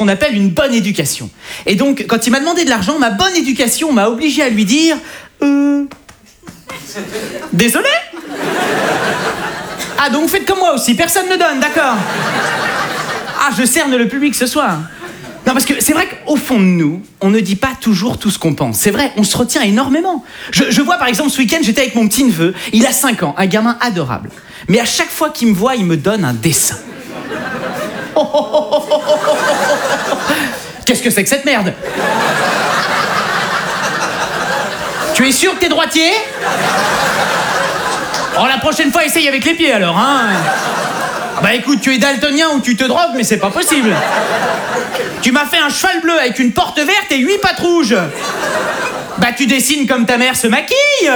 qu'on appelle une bonne éducation. Et donc, quand il m'a demandé de l'argent, ma bonne éducation m'a obligé à lui dire désolé. Ah, donc faites comme moi aussi, personne ne donne, d'accord. Ah, je cerne le public ce soir. Non, parce que c'est vrai qu'au fond de nous, on ne dit pas toujours tout ce qu'on pense. C'est vrai, on se retient énormément. Je vois par exemple ce week-end, j'étais avec mon petit-neveu, il a 5 ans, un gamin adorable. Mais à chaque fois qu'il me voit, il me donne un dessin. Qu'est-ce que c'est que cette merde? Tu es sûr que t'es droitier? Oh, la prochaine fois, essaye avec les pieds alors, hein. Bah écoute, tu es daltonien ou tu te drogues, mais c'est pas possible. Tu m'as fait un cheval bleu avec une porte verte et 8 pattes rouges. Bah tu dessines comme ta mère se maquille.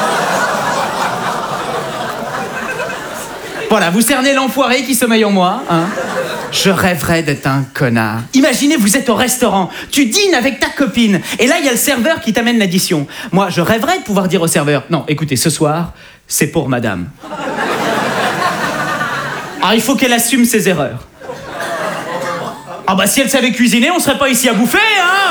Voilà, vous cernez l'enfoiré qui sommeille en moi, hein. Je rêverais d'être un connard. Imaginez, vous êtes au restaurant, tu dînes avec ta copine, et là, il y a le serveur qui t'amène l'addition. Moi, je rêverais de pouvoir dire au serveur, non, écoutez, ce soir, c'est pour madame. Ah, il faut qu'elle assume ses erreurs. Ah bah, si elle savait cuisiner, on serait pas ici à bouffer, hein.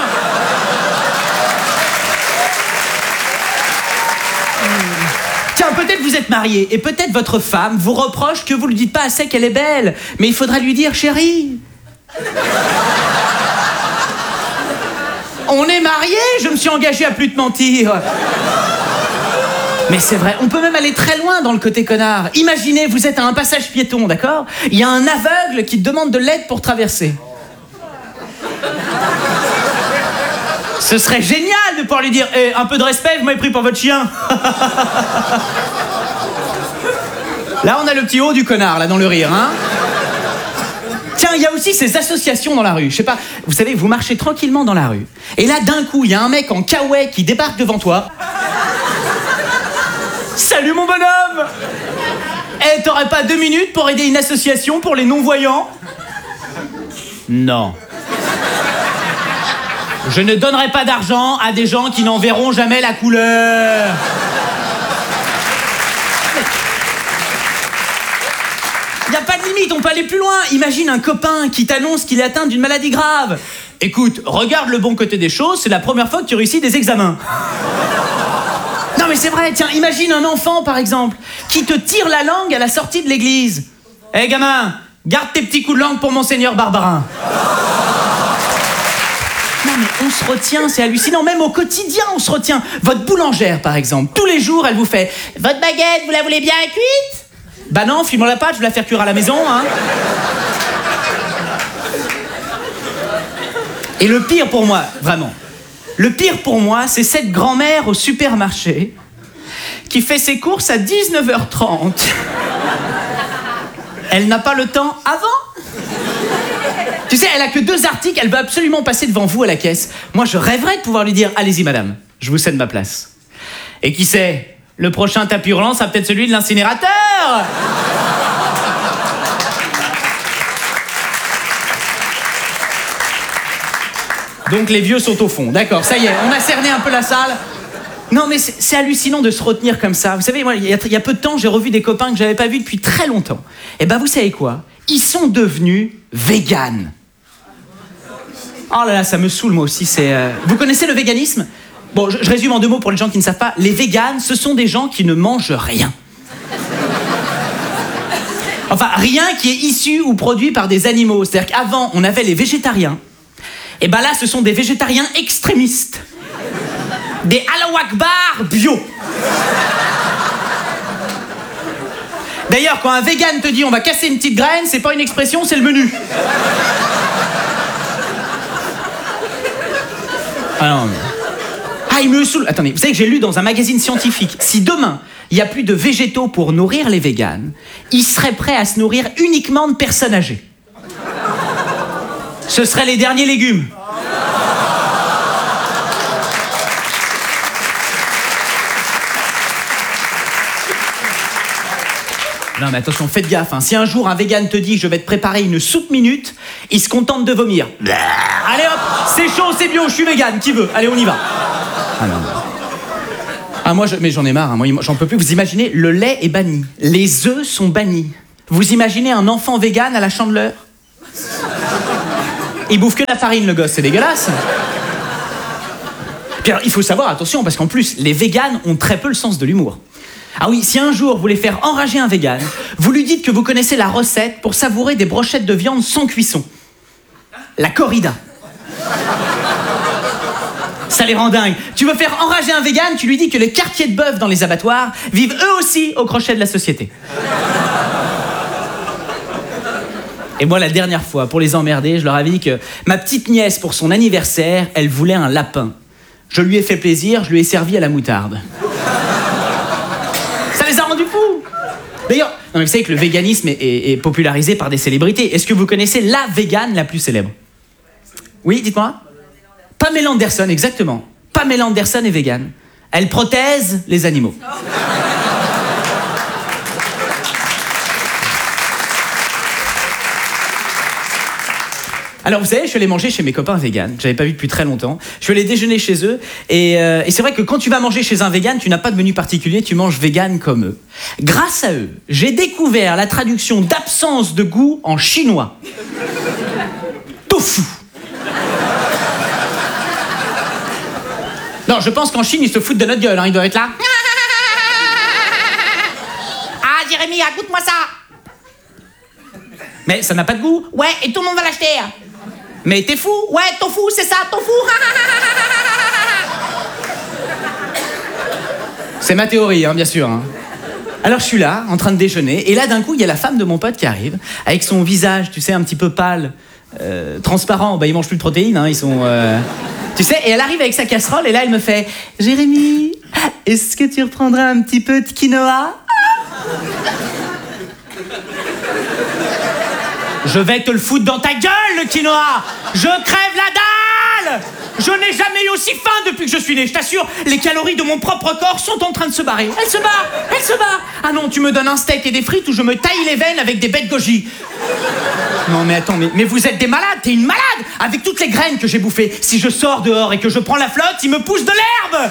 Tiens, peut-être vous êtes marié et peut-être votre femme vous reproche que vous ne lui dites pas assez qu'elle est belle. Mais il faudra lui dire, chérie. On est mariés, je me suis engagé à plus te mentir. Mais c'est vrai, on peut même aller très loin dans le côté connard. Imaginez, vous êtes à un passage piéton, d'accord? Il y a un aveugle qui te demande de l'aide pour traverser. Ce serait génial de pouvoir lui dire un peu de respect, vous m'avez pris pour votre chien. Là, on a le petit haut du connard, là, dans le rire, hein. Tiens, il y a aussi ces associations dans la rue. Je sais pas, vous savez, vous marchez tranquillement dans la rue. Et là, d'un coup, il y a un mec en kawaii qui débarque devant toi. Salut, mon bonhomme. Eh, t'aurais pas 2 minutes pour aider une association pour les non-voyants? Non. Je ne donnerai pas d'argent à des gens qui n'en verront jamais la couleur. Il n'y a pas de limite, on peut aller plus loin. Imagine un copain qui t'annonce qu'il est atteint d'une maladie grave. Écoute, regarde le bon côté des choses, c'est la première fois que tu réussis des examens. Non mais c'est vrai, tiens, imagine un enfant par exemple, qui te tire la langue à la sortie de l'église. Hé gamin, garde tes petits coups de langue pour Monseigneur Barbarin. Non mais on se retient, c'est hallucinant, même au quotidien on se retient. Votre boulangère par exemple, tous les jours elle vous fait « Votre baguette, vous la voulez bien cuite ?» Bah non, file-moi la pâte, je vais la faire cuire à la maison, hein. Et le pire pour moi, vraiment, le pire pour moi, c'est cette grand-mère au supermarché qui fait ses courses à 19h30. Elle n'a pas le temps avant. Tu sais, elle a que 2 articles, elle veut absolument passer devant vous à la caisse. Moi, je rêverais de pouvoir lui dire « Allez-y, madame, je vous cède ma place. » Et qui sait, le prochain tapis roulant sera peut-être celui de l'incinérateur. Donc les vieux sont au fond, d'accord, ça y est, on a cerné un peu la salle. Non mais c'est hallucinant de se retenir comme ça. Vous savez, moi, il y a peu de temps, j'ai revu des copains que j'avais pas vus depuis très longtemps. Et ben vous savez quoi? Ils sont devenus véganes. Oh là là, ça me saoule moi aussi, Vous connaissez le véganisme? Bon, je résume en 2 mots pour les gens qui ne savent pas. Les véganes, ce sont des gens qui ne mangent rien. Enfin, rien qui est issu ou produit par des animaux. C'est-à-dire qu'avant, on avait les végétariens. Et ben là, ce sont des végétariens extrémistes. Des Allahu Akbar bio. D'ailleurs, quand un vegan te dit on va casser une petite graine, c'est pas une expression, c'est le menu. Ah non, mais... Ah, il me saoule. Attendez, vous savez que j'ai lu dans un magazine scientifique, si demain, il n'y a plus de végétaux pour nourrir les véganes, ils seraient prêts à se nourrir uniquement de personnes âgées. Ce seraient les derniers légumes. Non mais attention, faites gaffe, hein. Si un jour un vegan te dit je vais te préparer une soupe minute, il se contente de vomir. Allez hop, c'est chaud, c'est bio, je suis vegan, qui veut? Allez, on y va. Ah non. Ah moi, mais j'en ai marre, hein. Moi, j'en peux plus. Vous imaginez, le lait est banni, les œufs sont bannis. Vous imaginez un enfant vegan à la Chandeleur? Il bouffe que la farine, le gosse, c'est dégueulasse. Puis alors, il faut savoir, attention, parce qu'en plus, les véganes ont très peu le sens de l'humour. Ah oui, si un jour vous voulez faire enrager un végane, vous lui dites que vous connaissez la recette pour savourer des brochettes de viande sans cuisson. La corrida. Ça les rend dingues. Tu veux faire enrager un végane, tu lui dis que les quartiers de bœuf dans les abattoirs vivent eux aussi au crochet de la société. Et moi, la dernière fois, pour les emmerder, je leur avais dit que ma petite nièce, pour son anniversaire, elle voulait un lapin. Je lui ai fait plaisir, je lui ai servi à la moutarde. Ça les a rendus fous. D'ailleurs, non, mais vous savez que le véganisme est popularisé par des célébrités. Est-ce que vous connaissez la végane la plus célèbre? Oui, dites-moi. Pamela Anderson, exactement. Pamela Anderson est végane. Elle prothèse les animaux. Alors vous savez, je suis allé manger chez mes copains véganes, que j'avais pas vu depuis très longtemps. Je suis allé déjeuner chez eux, et c'est vrai que quand tu vas manger chez un végane, tu n'as pas de menu particulier, tu manges végane comme eux. Grâce à eux, j'ai découvert la traduction d'absence de goût en chinois. Tofu. Non, je pense qu'en Chine, ils se foutent de notre gueule, hein. Ils doivent être là. Ah, Jérémy, goûte-moi ça. Mais ça n'a pas de goût. Ouais, et tout le monde va l'acheter. Mais t'es fou? Ouais, tofu, c'est ça, tofu. C'est ma théorie, hein, bien sûr. Hein. Alors je suis là, en train de déjeuner, et là d'un coup, il y a la femme de mon pote qui arrive, avec son visage, tu sais, un petit peu pâle, transparent. Bah, ils mangent plus de protéines, hein, ils sont... Tu sais, et elle arrive avec sa casserole, et là, elle me fait « Jérémy, est-ce que tu reprendras un petit peu de quinoa ?» Je vais te le foutre dans ta gueule, le quinoa. Je crève la dalle. Je n'ai jamais eu aussi faim depuis que je suis né. Je t'assure, les calories de mon propre corps sont en train de se barrer. Elle se barre, elle se barre. Ah non, tu me donnes un steak et des frites ou je me taille les veines avec des baies de goji. Non mais attends, mais vous êtes des malades. T'es une malade. Avec toutes les graines que j'ai bouffées. Si je sors dehors et que je prends la flotte, il me pousse de l'herbe.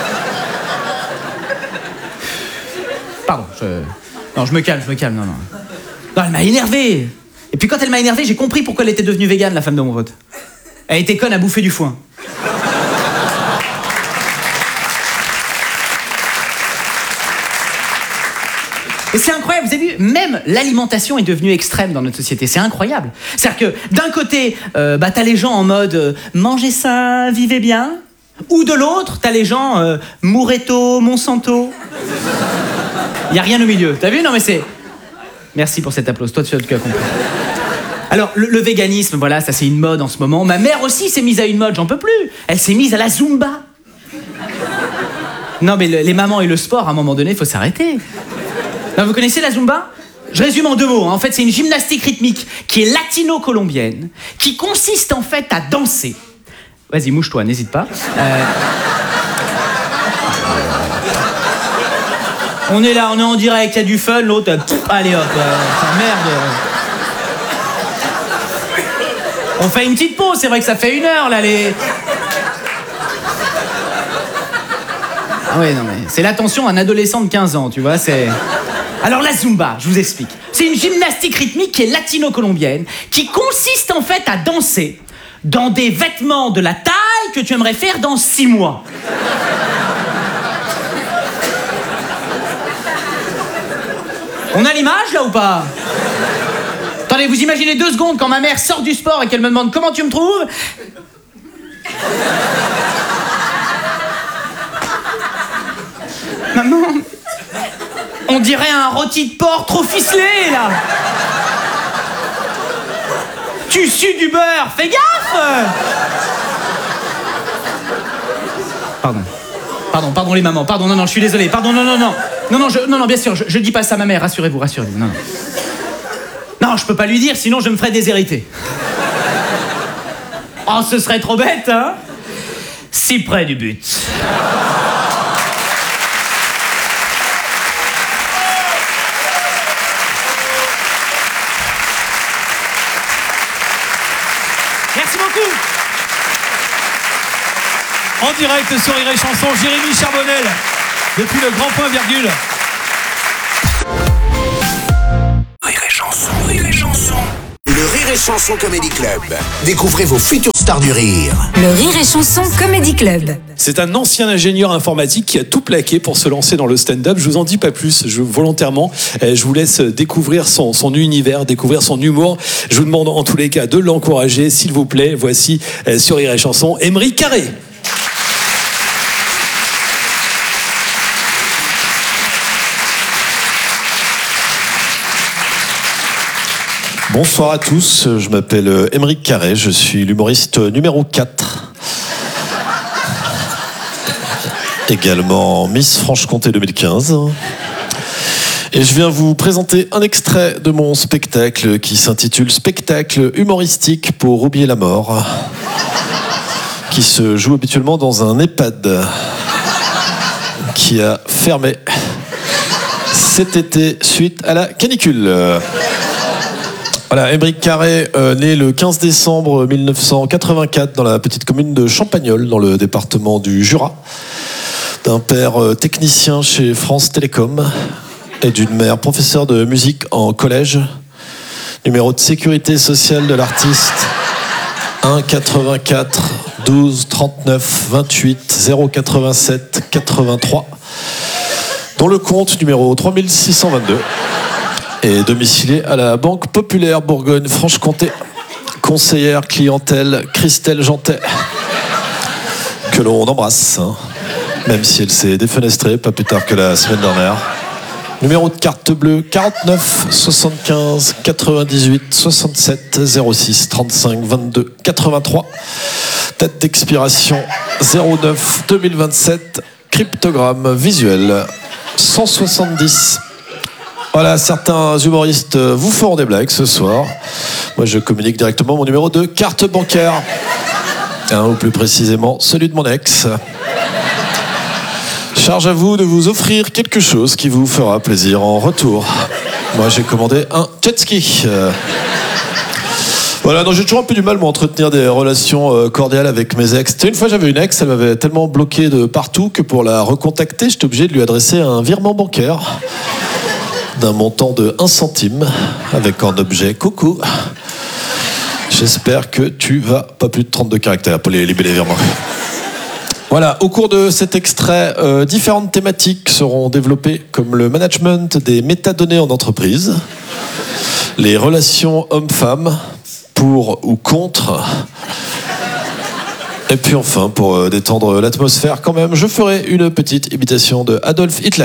Pardon, Non, je me calme, non. Non, elle m'a énervé. Et puis quand elle m'a énervé, j'ai compris pourquoi elle était devenue végane, la femme de mon pote. Elle était conne à bouffer du foin. Et c'est incroyable, vous avez vu, même l'alimentation est devenue extrême dans notre société, c'est incroyable. C'est-à-dire que d'un côté, t'as les gens en mode mangez sain, vivez bien, ou de l'autre, t'as les gens mourrez tôt, Monsanto. Il y a rien au milieu, t'as vu? Non mais c'est... Merci pour cet applaudissement, toi tu as compris. Alors, le véganisme, voilà, ça c'est une mode en ce moment. Ma mère aussi s'est mise à une mode, j'en peux plus. Elle s'est mise à la Zumba. Non, mais les mamans et le sport, à un moment donné, il faut s'arrêter. Non, vous connaissez la Zumba? Je résume en 2 mots. En fait, c'est une gymnastique rythmique qui est latino-colombienne, qui consiste en fait à danser. Vas-y, mouche-toi, n'hésite pas. On est là, on est en direct, il y a du fun, l'autre, allez hop, merde. On fait une petite pause, c'est vrai que ça fait 1 heure, là, les... Ah ouais, non, mais c'est l'attention d'un adolescent de 15 ans, tu vois, c'est... Alors, la Zumba, je vous explique. C'est une gymnastique rythmique qui est latino-colombienne, qui consiste en fait à danser dans des vêtements de la taille que tu aimerais faire dans 6 mois. On a l'image, là, ou pas? Attendez, vous imaginez 2 secondes quand ma mère sort du sport et qu'elle me demande comment tu me trouves? Maman, on dirait un rôti de porc trop ficelé, là. Tu sues du beurre, fais gaffe. Pardon les mamans, pardon, non, je suis désolé, pardon, non, bien sûr, je dis pas ça à ma mère, rassurez-vous, non. Non, je peux pas lui dire, sinon je me ferais déshériter. Oh, ce serait trop bête, hein? Si près du but. Merci beaucoup. En direct sur Rire et Chanson, Jérémy Charbonnel, depuis le Grand Point Virgule. Rire et Chanson. Le Rire et Chanson Comedy Club. Découvrez vos futures stars du rire. Le Rire et Chanson Comedy Club. C'est un ancien ingénieur informatique qui a tout plaqué pour se lancer dans le stand-up. Je vous en dis pas plus, volontairement. Je vous laisse découvrir son univers, découvrir son humour. Je vous demande en tous les cas de l'encourager, s'il vous plaît. Voici sur Rire et Chanson, Émeric Carré. Bonsoir à tous, je m'appelle Émeric Carré, je suis l'humoriste numéro 4. Également Miss Franche-Comté 2015. Et je viens vous présenter un extrait de mon spectacle qui s'intitule Spectacle humoristique pour oublier la mort, qui se joue habituellement dans un EHPAD qui a fermé cet été suite à la canicule. Voilà, Émeric Carré, né le 15 décembre 1984 dans la petite commune de Champagnole, dans le département du Jura, d'un père technicien chez France Télécom et d'une mère professeure de musique en collège. Numéro de sécurité sociale de l'artiste 1 84 12 39 28 087 83, dont le compte numéro 3622. Et domicilié à la Banque Populaire Bourgogne-Franche-Comté. Conseillère clientèle Christelle Jantet, que l'on embrasse, hein, même si elle s'est défenestrée pas plus tard que la semaine dernière. Numéro de carte bleue 49 75 98 67 06 35 22 83. Date d'expiration 09 2027. Cryptogramme visuel 170. Voilà, certains humoristes vous feront des blagues ce soir. Moi, je communique directement mon numéro de carte bancaire. Ou plus précisément, celui de mon ex. Charge à vous de vous offrir quelque chose qui vous fera plaisir en retour. Moi, j'ai commandé un jet ski. Voilà, donc j'ai toujours un peu du mal à entretenir des relations cordiales avec mes ex. Une fois, j'avais une ex, elle m'avait tellement bloqué de partout que pour la recontacter, j'étais obligé de lui adresser un virement bancaire d'un montant de 1 centime avec en objet coucou. J'espère que tu vas pas plus de 32 caractères pour les virements. Voilà, au cours de cet extrait, différentes thématiques seront développées comme le management des métadonnées en entreprise, les relations hommes-femmes, pour ou contre. Et puis enfin, pour détendre l'atmosphère quand même, je ferai une petite imitation de Adolf Hitler.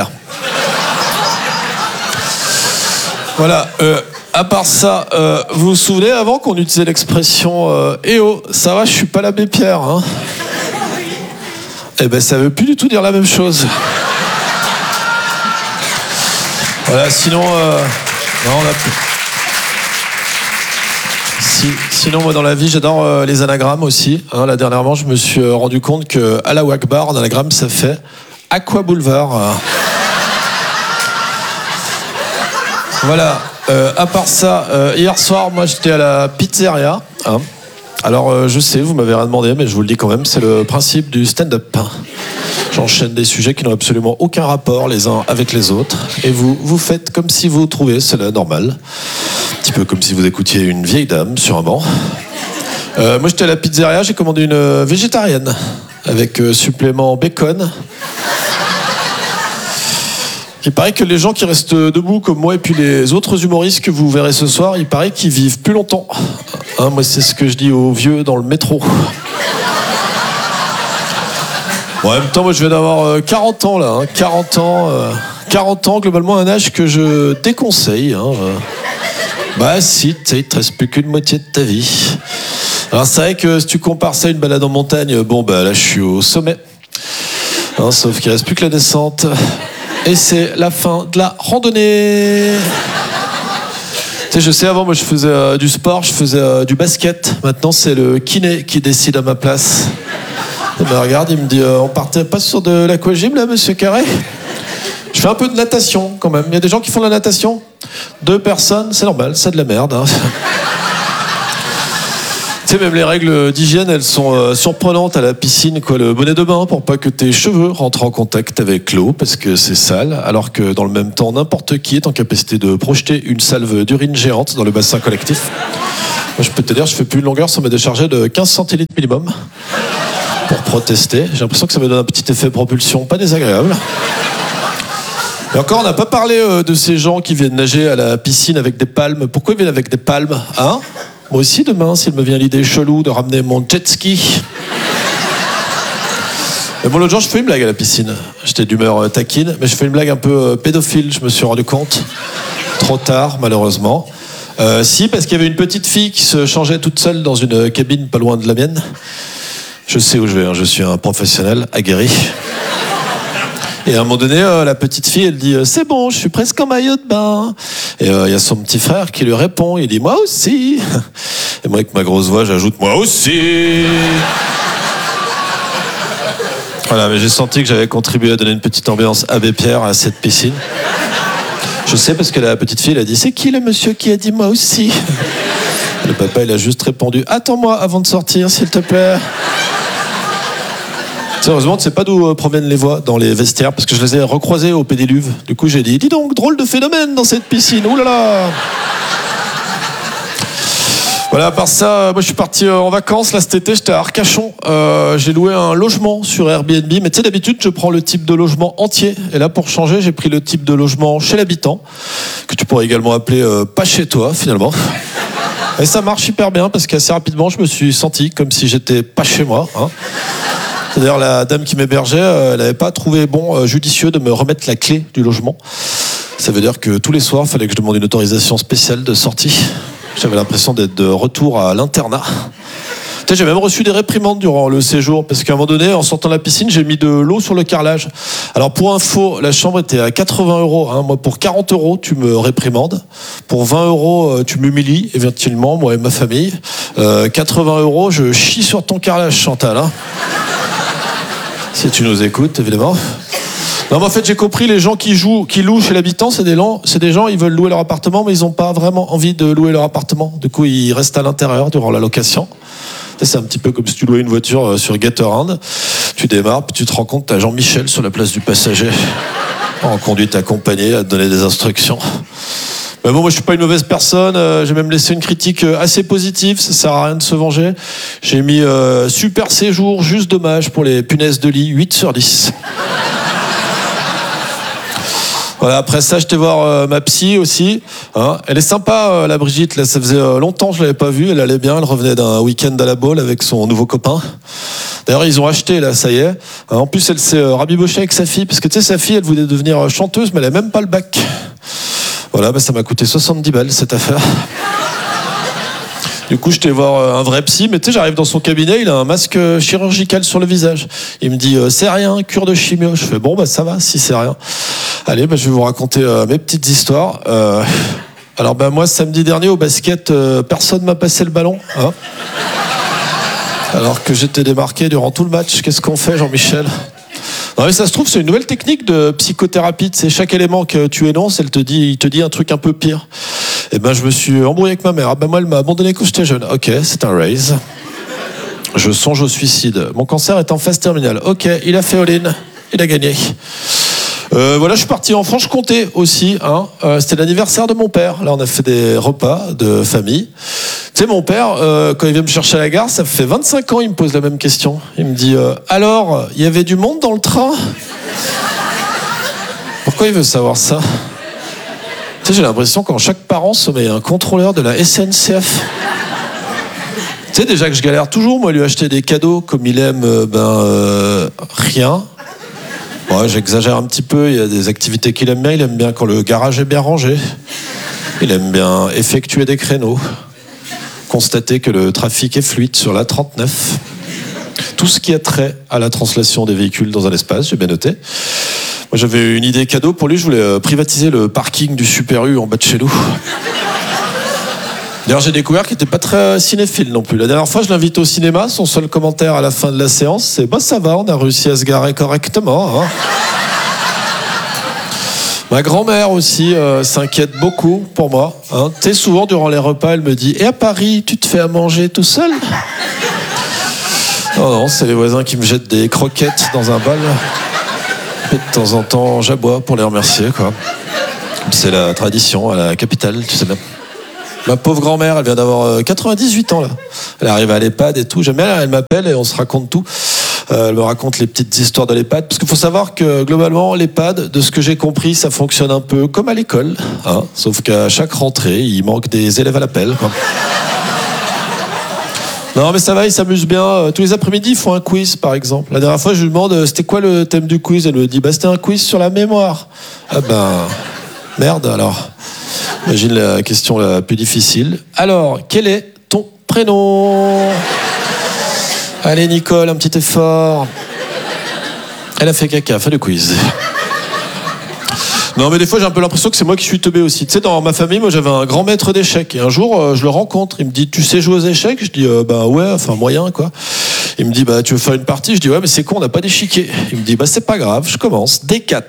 Voilà, à part ça, vous vous souvenez avant qu'on utilisait l'expression eh oh, ça va, je suis pas l'abbé Pierre, hein? Eh ben, ça veut plus du tout dire la même chose. Voilà, sinon, non, sinon, moi, dans la vie, j'adore les anagrammes aussi. Hein, là, dernièrement, je me suis rendu compte que Allahu Akbar, en anagramme, ça fait Aqua Boulevard. Voilà, à part ça, hier soir, moi j'étais à la pizzeria. Hein. Alors je sais, vous m'avez rien demandé, mais je vous le dis quand même, c'est le principe du stand-up. J'enchaîne des sujets qui n'ont absolument aucun rapport les uns avec les autres. Et vous faites comme si vous trouvez cela normal. Un petit peu comme si vous écoutiez une vieille dame sur un banc. Moi j'étais à la pizzeria, j'ai commandé une végétarienne avec supplément bacon. Il paraît que les gens qui restent debout comme moi et puis les autres humoristes que vous verrez ce soir, il paraît qu'ils vivent plus longtemps. Hein, moi, c'est ce que je dis aux vieux dans le métro. Bon, en même temps, moi, je viens d'avoir 40 ans, là. Hein, 40 ans, globalement, un âge que je déconseille. Hein, Bah si, tu sais, il te reste plus qu'une moitié de ta vie. Alors, c'est vrai que si tu compares ça à une balade en montagne, bon, bah là, je suis au sommet. Hein, sauf qu'il reste plus que la descente. Et c'est la fin de la randonnée. Tu sais, je sais, avant, moi, je faisais du sport, je faisais du basket. Maintenant, c'est le kiné qui décide à ma place. Il me regarde, il me dit on partait pas sur de l'aquagym, là, monsieur Carré? Je fais un peu de natation, quand même. Il y a des gens qui font de la natation. 2 personnes, c'est normal, c'est de la merde. Hein. Tu sais, même les règles d'hygiène, elles sont surprenantes à la piscine, quoi. Le bonnet de bain pour pas que tes cheveux rentrent en contact avec l'eau parce que c'est sale, alors que dans le même temps, n'importe qui est en capacité de projeter une salve d'urine géante dans le bassin collectif. Moi, je peux te dire, je fais plus une longueur sans me décharger de 15 centilitres minimum pour protester. J'ai l'impression que ça me donne un petit effet propulsion pas désagréable. Et encore, on n'a pas parlé de ces gens qui viennent nager à la piscine avec des palmes. Pourquoi ils viennent avec des palmes, hein? Moi aussi, demain, s'il me vient l'idée chelou de ramener mon jet ski. Mais bon, l'autre jour, je fais une blague à la piscine. J'étais d'humeur taquine, mais je fais une blague un peu pédophile, je me suis rendu compte. Trop tard, malheureusement. Si, parce qu'il y avait une petite fille qui se changeait toute seule dans une cabine pas loin de la mienne. Je sais où je vais, hein, je suis un professionnel aguerri. Et à un moment donné, la petite fille, elle dit « C'est bon, je suis presque en maillot de bain ». Et il y a son petit frère qui lui répond, il dit « Moi aussi ». Et moi, avec ma grosse voix, j'ajoute « Moi aussi ». Voilà, mais j'ai senti que j'avais contribué à donner une petite ambiance Abbé Pierre à cette piscine. Je sais parce que la petite fille, elle a dit « C'est qui le monsieur qui a dit moi aussi ?» Le papa, il a juste répondu « Attends-moi avant de sortir, s'il te plaît ». Heureusement, tu sais pas d'où proviennent les voix dans les vestiaires, parce que je les ai recroisées au pédiluve. Du coup, j'ai dit « Dis donc, drôle de phénomène dans cette piscine, ouh là là !» Voilà, à part ça, moi je suis parti en vacances, là cet été, j'étais à Arcachon. J'ai loué un logement sur Airbnb, mais tu sais, d'habitude, je prends le type de logement entier. Et là, pour changer, j'ai pris le type de logement chez l'habitant, que tu pourrais également appeler pas chez toi, finalement. Et ça marche hyper bien, parce qu'assez rapidement, je me suis senti comme si j'étais pas chez moi, hein. D'ailleurs, la dame qui m'hébergeait, elle n'avait pas trouvé judicieux de me remettre la clé du logement. Ça veut dire que tous les soirs, il fallait que je demande une autorisation spéciale de sortie. J'avais l'impression d'être de retour à l'internat. Tu sais, j'ai même reçu des réprimandes durant le séjour, parce qu'à un moment donné, en sortant de la piscine, j'ai mis de l'eau sur le carrelage. Alors pour info, la chambre était à 80 €. Hein. Moi, pour 40 €, tu me réprimandes. Pour 20 €, tu m'humilies, éventuellement, moi et ma famille. 80 €, je chie sur ton carrelage, Chantal. Hein. Si tu nous écoutes, évidemment. Non, mais en fait, j'ai compris, les gens qui louent chez l'habitant, c'est des gens, ils veulent louer leur appartement, mais ils n'ont pas vraiment envie de louer leur appartement. Du coup, ils restent à l'intérieur durant la location. C'est un petit peu comme si tu louais une voiture sur Gatorand. Tu démarres, puis tu te rends compte, t'as Jean-Michel sur la place du passager, en conduite accompagnée, à te donner des instructions. Mais bon, moi je suis pas une mauvaise personne, j'ai même laissé une critique assez positive, ça sert à rien de se venger. J'ai mis super séjour, juste dommage pour les punaises de lit, 8 sur 10. Voilà, après ça, j'étais voir ma psy aussi. Hein. Elle est sympa, la Brigitte. Là, ça faisait longtemps que je l'avais pas vue. Elle allait bien. Elle revenait d'un week-end à la Baule avec son nouveau copain. D'ailleurs, ils ont acheté, là, ça y est. En plus, elle s'est rabibochée avec sa fille. Parce que, tu sais, sa fille, elle voulait devenir chanteuse, mais elle n'a même pas le bac. Voilà, bah, ça m'a coûté 70 balles, cette affaire. Du coup, j'étais voir un vrai psy, mais tu sais, j'arrive dans son cabinet, il a un masque chirurgical sur le visage. Il me dit, c'est rien, cure de chimio. Je fais, bon, bah ça va, si c'est rien. Allez, bah, je vais vous raconter mes petites histoires. Alors, bah, moi, samedi dernier, au basket, personne m'a passé le ballon. Hein, alors que j'étais démarqué durant tout le match. Qu'est-ce qu'on fait, Jean-Michel ? Non, mais ça se trouve, c'est une nouvelle technique de psychothérapie. C'est chaque élément que tu énonces, il te dit un truc un peu pire. Et ben, je me suis embrouillé avec ma mère. Ah ben, moi, elle m'a abandonné quand j'étais jeune. Ok, c'est un raise. Je songe au suicide. Mon cancer est en phase terminale. Ok, il a fait all-in. Il a gagné. Voilà, je suis parti en Franche-Comté aussi. Hein. C'était l'anniversaire de mon père. Là, on a fait des repas de famille. Tu sais, mon père, quand il vient me chercher à la gare, ça fait 25 ans, il me pose la même question. Il me dit, alors, il y avait du monde dans le train ? Pourquoi il veut savoir ça ? Tu sais, j'ai l'impression qu'en chaque parent se met un contrôleur de la SNCF. Tu sais, déjà que je galère toujours, moi, lui acheter des cadeaux comme il aime, rien. Ouais, j'exagère un petit peu, il y a des activités qu'il aime bien. Il aime bien quand le garage est bien rangé. Il aime bien effectuer des créneaux. Constater que le trafic est fluide sur la 39. Tout ce qui a trait à la translation des véhicules dans un espace, j'ai bien noté. Moi, j'avais une idée cadeau pour lui, je voulais privatiser le parking du Super U en bas de chez nous. D'ailleurs, j'ai découvert qu'il n'était pas très cinéphile non plus. La dernière fois, je l'invite au cinéma. Son seul commentaire à la fin de la séance, c'est « Bah ça va, on a réussi à se garer correctement. Hein. » Ma grand-mère aussi s'inquiète beaucoup pour moi. Hein. Tu sais, souvent durant les repas, elle me dit « Et à Paris, tu te fais à manger tout seul ?» Non, c'est les voisins qui me jettent des croquettes dans un bol. Et de temps en temps, j'aboie pour les remercier, quoi. C'est la tradition à la capitale, tu sais bien. Ma pauvre grand-mère, elle vient d'avoir 98 ans, là. Elle arrive à l'EHPAD et tout. J'aime bien, elle m'appelle et on se raconte tout. Elle me raconte les petites histoires de l'EHPAD. Parce qu'il faut savoir que, globalement, l'EHPAD, de ce que j'ai compris, ça fonctionne un peu comme à l'école. Hein, sauf qu'à chaque rentrée, il manque des élèves à l'appel, quoi. Non, mais ça va, ils s'amusent bien. Tous les après-midi, ils font un quiz, par exemple. La dernière fois, je lui demande, c'était quoi le thème du quiz? Elle me dit, c'était un quiz sur la mémoire. Ah ben, merde, alors. Imagine la question la plus difficile. Alors, quel est ton prénom? Allez, Nicole, un petit effort. Elle a fait caca, fin du quiz. Non, mais des fois, j'ai un peu l'impression que c'est moi qui suis teubé aussi. Tu sais, dans ma famille, moi, j'avais un grand maître d'échecs. Et un jour, je le rencontre. Il me dit, tu sais jouer aux échecs? Je dis, bah ouais, enfin, moyen, quoi. Il me dit, bah, tu veux faire une partie? Je dis, ouais, mais c'est con, on n'a pas d'échiquier. Il me dit, bah, c'est pas grave, je commence. D4.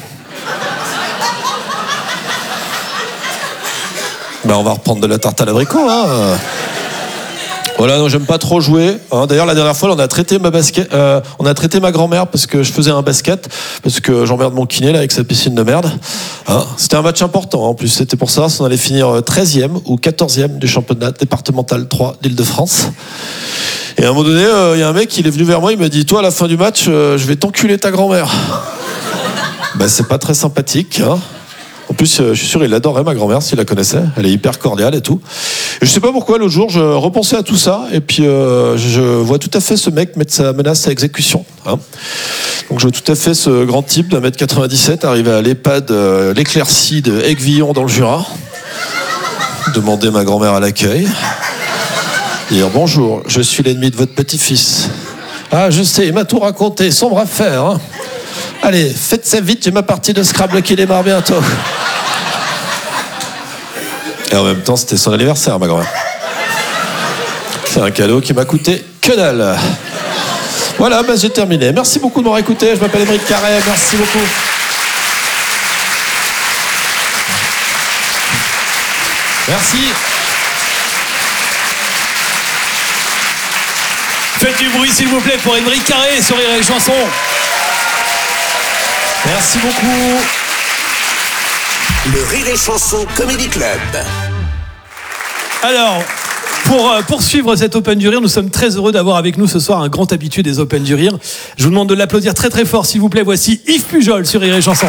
Bah, on va reprendre de la tarte à l'abricot, hein. Voilà, non, j'aime pas trop jouer. Hein. D'ailleurs, la dernière fois, on a traité ma grand-mère parce que je faisais un basket, parce que j'emmerde mon kiné là avec sa piscine de merde. Hein. C'était un match important. En plus, c'était pour ça, on allait finir 13e ou 14e du championnat départemental 3 d'Île-de-France. Et à un moment donné, y a un mec, il est venu vers moi, il m'a dit, toi, à la fin du match, je vais t'enculer ta grand-mère. Bah, c'est pas très sympathique, hein. En plus, je suis sûr, il adorait ma grand-mère s'il la connaissait. Elle est hyper cordiale et tout. Et je sais pas pourquoi, l'autre jour, je repensais à tout ça. Et puis, je vois tout à fait ce mec mettre sa menace à exécution. Hein. Donc, je vois tout à fait ce grand type d'1m97 arriver à l'EHPAD l'Éclaircie de Aiguillon dans le Jura. Demander ma grand-mère à l'accueil. Dire bonjour, je suis l'ennemi de votre petit-fils. Ah, je sais, il m'a tout raconté. Sombre affaire, hein. Allez, faites ça vite, j'ai ma partie de Scrabble qui démarre bientôt. Et en même temps, c'était son anniversaire, ma grand-mère. C'est un cadeau qui m'a coûté que dalle. Voilà, bah, j'ai terminé. Merci beaucoup de m'avoir écouté. Je m'appelle Émeric Carré. Merci beaucoup. Merci. Faites du bruit, s'il vous plaît, pour Émeric Carré sur Rire et Chanson. Merci beaucoup. Le Rire et Chanson Comedy Club. Alors, pour poursuivre cet Open du Rire, nous sommes très heureux d'avoir avec nous ce soir un grand habitué des Open du Rire. Je vous demande de l'applaudir très très fort, s'il vous plaît. Voici Yves Pujol sur Rire et Chanson.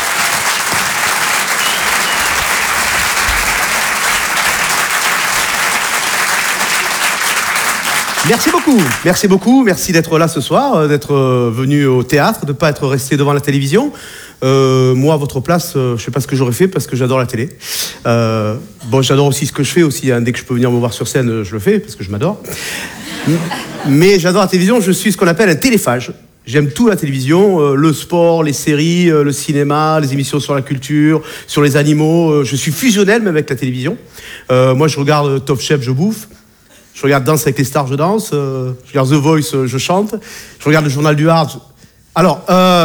Merci beaucoup, merci d'être là ce soir, d'être venu au théâtre, de ne pas être resté devant la télévision. Moi, à votre place, je ne sais pas ce que j'aurais fait parce que j'adore la télé. Bon, j'adore aussi ce que je fais aussi, hein. Dès que je peux venir me voir sur scène, je le fais parce que je m'adore. Mais j'adore la télévision, je suis ce qu'on appelle un téléphage. J'aime tout la télévision, le sport, les séries, le cinéma, les émissions sur la culture, sur les animaux. Je suis fusionnel même avec la télévision. Moi, je regarde Top Chef, je bouffe. Je regarde Danse avec les stars, je danse. Je regarde The Voice, je chante. Je regarde le journal du Hard. Alors,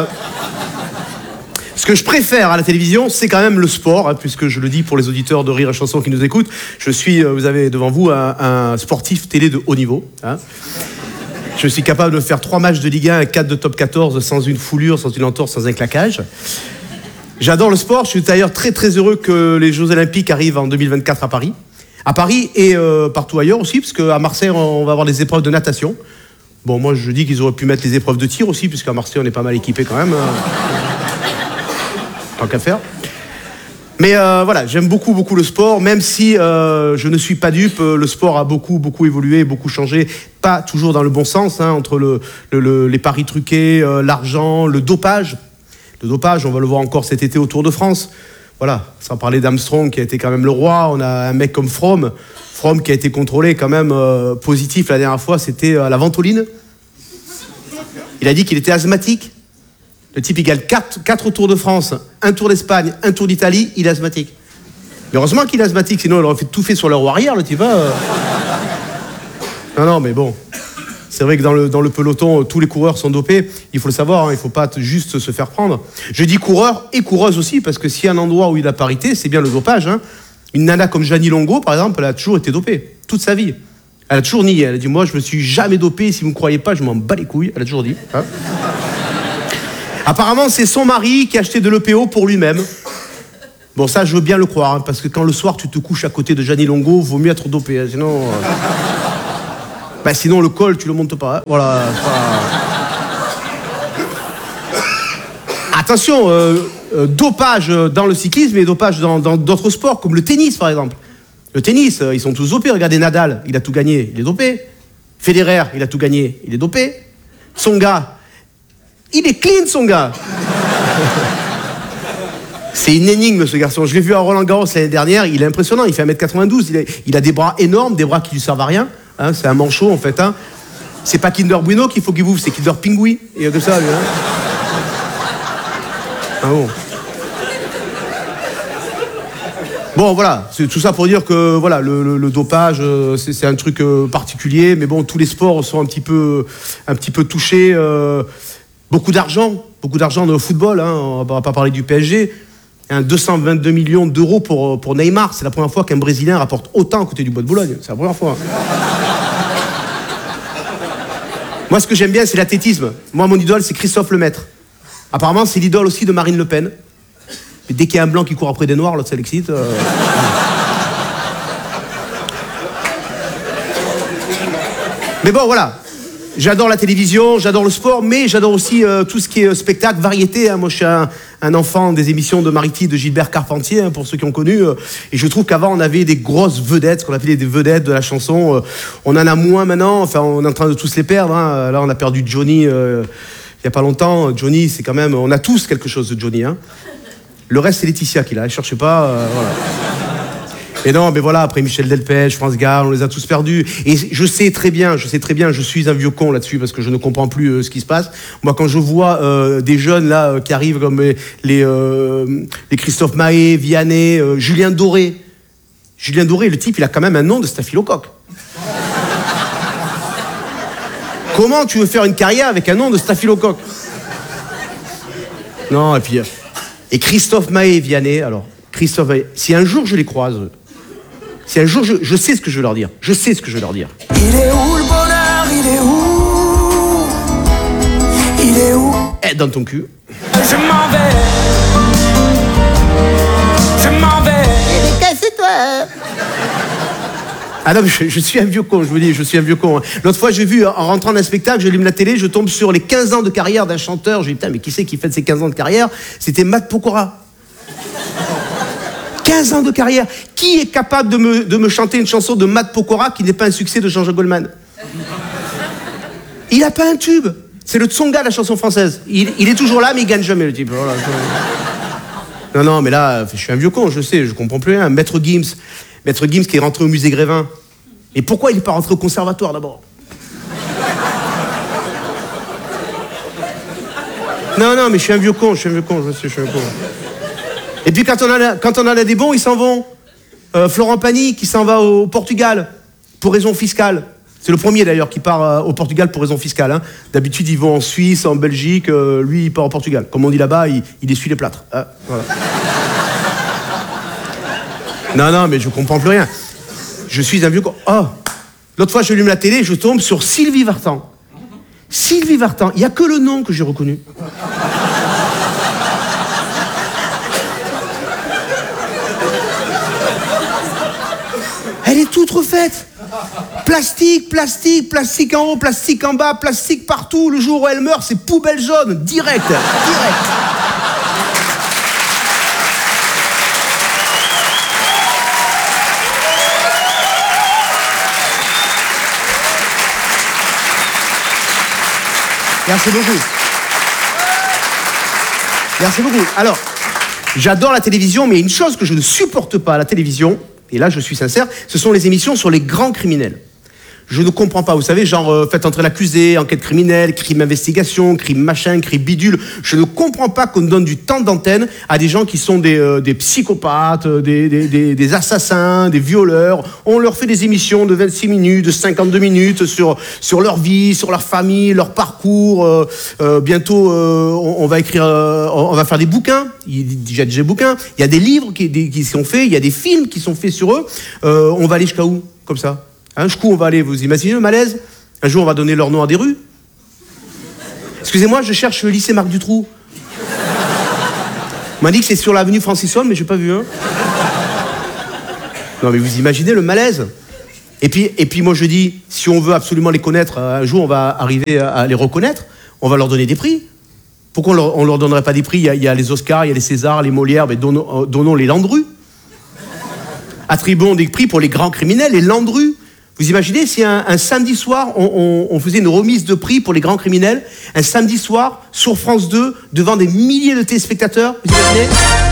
ce que je préfère à la télévision, c'est quand même le sport, hein, puisque je le dis pour les auditeurs de Rire et Chanson qui nous écoutent. Je suis, vous avez devant vous un sportif télé de haut niveau. Hein. Je suis capable de faire 3 matchs de Ligue 1 et 4 de top 14 sans une foulure, sans une entorse, sans un claquage. J'adore le sport. Je suis d'ailleurs très très heureux que les Jeux Olympiques arrivent en 2024 à Paris. À Paris et partout ailleurs aussi, parce qu'à Marseille, on va avoir des épreuves de natation. Bon, moi, je dis qu'ils auraient pu mettre les épreuves de tir aussi, puisqu'à Marseille, on est pas mal équipé quand même. Tant qu'à faire. Mais voilà, j'aime beaucoup le sport, même si je ne suis pas dupe. Le sport a beaucoup évolué, beaucoup changé. Pas toujours dans le bon sens, hein, entre les paris truqués, l'argent, le dopage. Le dopage, on va le voir encore cet été au Tour de France. Voilà, sans parler d'Armstrong qui a été quand même le roi. On a un mec comme Froome qui a été contrôlé quand même positif la dernière fois, c'était à la ventoline. Il a dit qu'il était asthmatique. Le type, il gagne 4 Tours de France, un Tour d'Espagne, un Tour d'Italie, il est asthmatique. Mais heureusement qu'il est asthmatique, sinon il aurait tout fait sur le roi arrière, le type. Non, mais bon. C'est vrai que dans le peloton, tous les coureurs sont dopés. Il faut le savoir, hein, il ne faut pas juste se faire prendre. Je dis coureurs et coureuses aussi, parce que s'il y a un endroit où il y a la parité, c'est bien le dopage. Hein. Une nana comme Jeannie Longo, par exemple, elle a toujours été dopée, toute sa vie. Elle a toujours nié. Elle a dit, moi, je me suis jamais dopée. Si vous ne me croyez pas, je m'en bats les couilles. Elle a toujours dit. Hein. Apparemment, c'est son mari qui a acheté de l'EPO pour lui-même. Bon, ça, je veux bien le croire, hein, parce que quand le soir, tu te couches à côté de Jeannie Longo, vaut mieux être dopé. Hein, sinon... sinon, le col, tu le montes pas. Hein. Voilà. Attention, dopage dans le cyclisme et dopage dans d'autres sports, comme le tennis, par exemple. Le tennis, ils sont tous dopés. Regardez Nadal, il a tout gagné, il est dopé. Federer, il a tout gagné, il est dopé. Tsonga, il est clean, Tsonga. C'est une énigme, ce garçon. Je l'ai vu à Roland-Garros l'année dernière, il est impressionnant, il fait 1m92, il a des bras énormes, des bras qui lui servent à rien. Hein, c'est un manchot, en fait. Hein. C'est pas Kinder Bueno qu'il faut qu'il bouffe, c'est Kinder Pingui. Et de ça, lui. Hein. Ah bon. Bon, voilà, c'est tout ça pour dire que voilà, le dopage, c'est un truc particulier, mais bon, tous les sports sont un petit peu touchés. Beaucoup d'argent dans le football, hein, on va pas parler du PSG. 222 millions d'euros pour Neymar, c'est la première fois qu'un Brésilien rapporte autant à côté du Bois de Boulogne, c'est la première fois. Moi, ce que j'aime bien, c'est l'athlétisme. Moi, mon idole, c'est Christophe Lemaître. Apparemment, c'est l'idole aussi de Marine Le Pen. Mais dès qu'il y a un blanc qui court après des noirs, l'autre, ça l'excite. Mais bon, voilà. J'adore la télévision, j'adore le sport, mais j'adore aussi tout ce qui est spectacle, variété. Hein. Moi, je suis un enfant des émissions de Mariti, de Gilbert Carpentier, hein, pour ceux qui ont connu. Et je trouve qu'avant, on avait des grosses vedettes, ce qu'on appelait des vedettes de la chanson. On en a moins maintenant. Enfin, on est en train de tous les perdre. Hein. Là, on a perdu Johnny il n'y a pas longtemps. Johnny, c'est quand même... On a tous quelque chose de Johnny. Hein. Le reste, c'est Laetitia qui l'a. Ne cherchez pas. Voilà. Et non, mais voilà, après Michel Delpech, France Gall, on les a tous perdus. Et je sais très bien, je suis un vieux con là-dessus parce que je ne comprends plus ce qui se passe. Moi, quand je vois des jeunes là qui arrivent comme les Christophe Mahé, Vianney, Julien Doré. Julien Doré, le type, il a quand même un nom de staphylocoque. Comment tu veux faire une carrière avec un nom de staphylocoque? Non, et puis... Et Christophe Mahé et Vianney, alors, Christophe Mahé, si un jour je les croise... Si un jour, je sais ce que je veux leur dire. Je sais ce que je veux leur dire. Il est où le bonheur? Il est où? Il est où? Eh, dans ton cul. Je m'en vais. Je m'en vais. Casse-toi. Ah non, mais je suis un vieux con, je vous dis, je suis un vieux con. L'autre fois, j'ai vu, en rentrant d'un spectacle, j'allume la télé, je tombe sur les 15 ans de carrière d'un chanteur. Je dis, putain, mais qui c'est qui fête ses 15 ans de carrière? C'était Matt Pokora. 15 ans de carrière. Qui est capable de me chanter une chanson de Matt Pokora qui n'est pas un succès de Jean-Jacques Goldman? Il n'a pas un tube. C'est le Tsonga de la chanson française. Il est toujours là, mais il gagne jamais, le type. Voilà. Non, mais là, je suis un vieux con, je sais, je comprends plus rien. Maître Gims qui est rentré au musée Grévin. Et pourquoi il n'est pas rentré au conservatoire, d'abord? Non, mais je suis un vieux con, je sais, je suis un con. Et puis quand on en a des bons, ils s'en vont. Florent Pagny qui s'en va au Portugal pour raison fiscale. C'est le premier d'ailleurs qui part au Portugal pour raison fiscale. Hein. D'habitude, ils vont en Suisse, en Belgique. Lui, il part au Portugal. Comme on dit là-bas, il essuie les plâtres. Ah, voilà. Non, mais je comprends plus rien. Je suis un vieux con. Oh, l'autre fois, je allume la télé, je tombe sur Sylvie Vartan. Sylvie Vartan, il n'y a que le nom que j'ai reconnu. Elle est toute refaite. Plastique en haut, plastique en bas, plastique partout. Le jour où elle meurt, c'est poubelle jaune, direct. Merci beaucoup. Alors, j'adore la télévision, mais une chose que je ne supporte pas à la télévision, et là je suis sincère, ce sont les émissions sur les grands criminels. Je ne comprends pas. Vous savez, genre, faites entrer l'accusé, enquête criminelle, crime investigation, crime machin, crime bidule. Je ne comprends pas qu'on donne du temps d'antenne à des gens qui sont des psychopathes, des assassins, des violeurs. On leur fait des émissions de 26 minutes, de 52 minutes sur leur vie, sur leur famille, leur parcours. Bientôt, on va écrire, on va faire des bouquins. Il y a déjà des bouquins. Il y a des livres qui sont faits. Il y a des films qui sont faits sur eux. On va aller jusqu'à où, comme ça? Jusqu'où on va aller? Vous imaginez le malaise? Un jour, on va donner leur nom à des rues. Excusez-moi, je cherche le lycée Marc Dutroux. On m'a dit que c'est sur l'avenue Francis Holm, mais je n'ai pas vu. Non, mais vous imaginez le malaise? Et puis moi, je dis, si on veut absolument les connaître, un jour, on va arriver à les reconnaître. On va leur donner des prix. Pourquoi on ne leur donnerait pas des prix? Il y a les Oscars, il y a les Césars, les Molières, mais donnons les Landru. Attribuons des prix pour les grands criminels, les Landru. Vous imaginez si un samedi soir, on faisait une remise de prix pour les grands criminels, un samedi soir, sur France 2, devant des milliers de téléspectateurs, vous imaginez?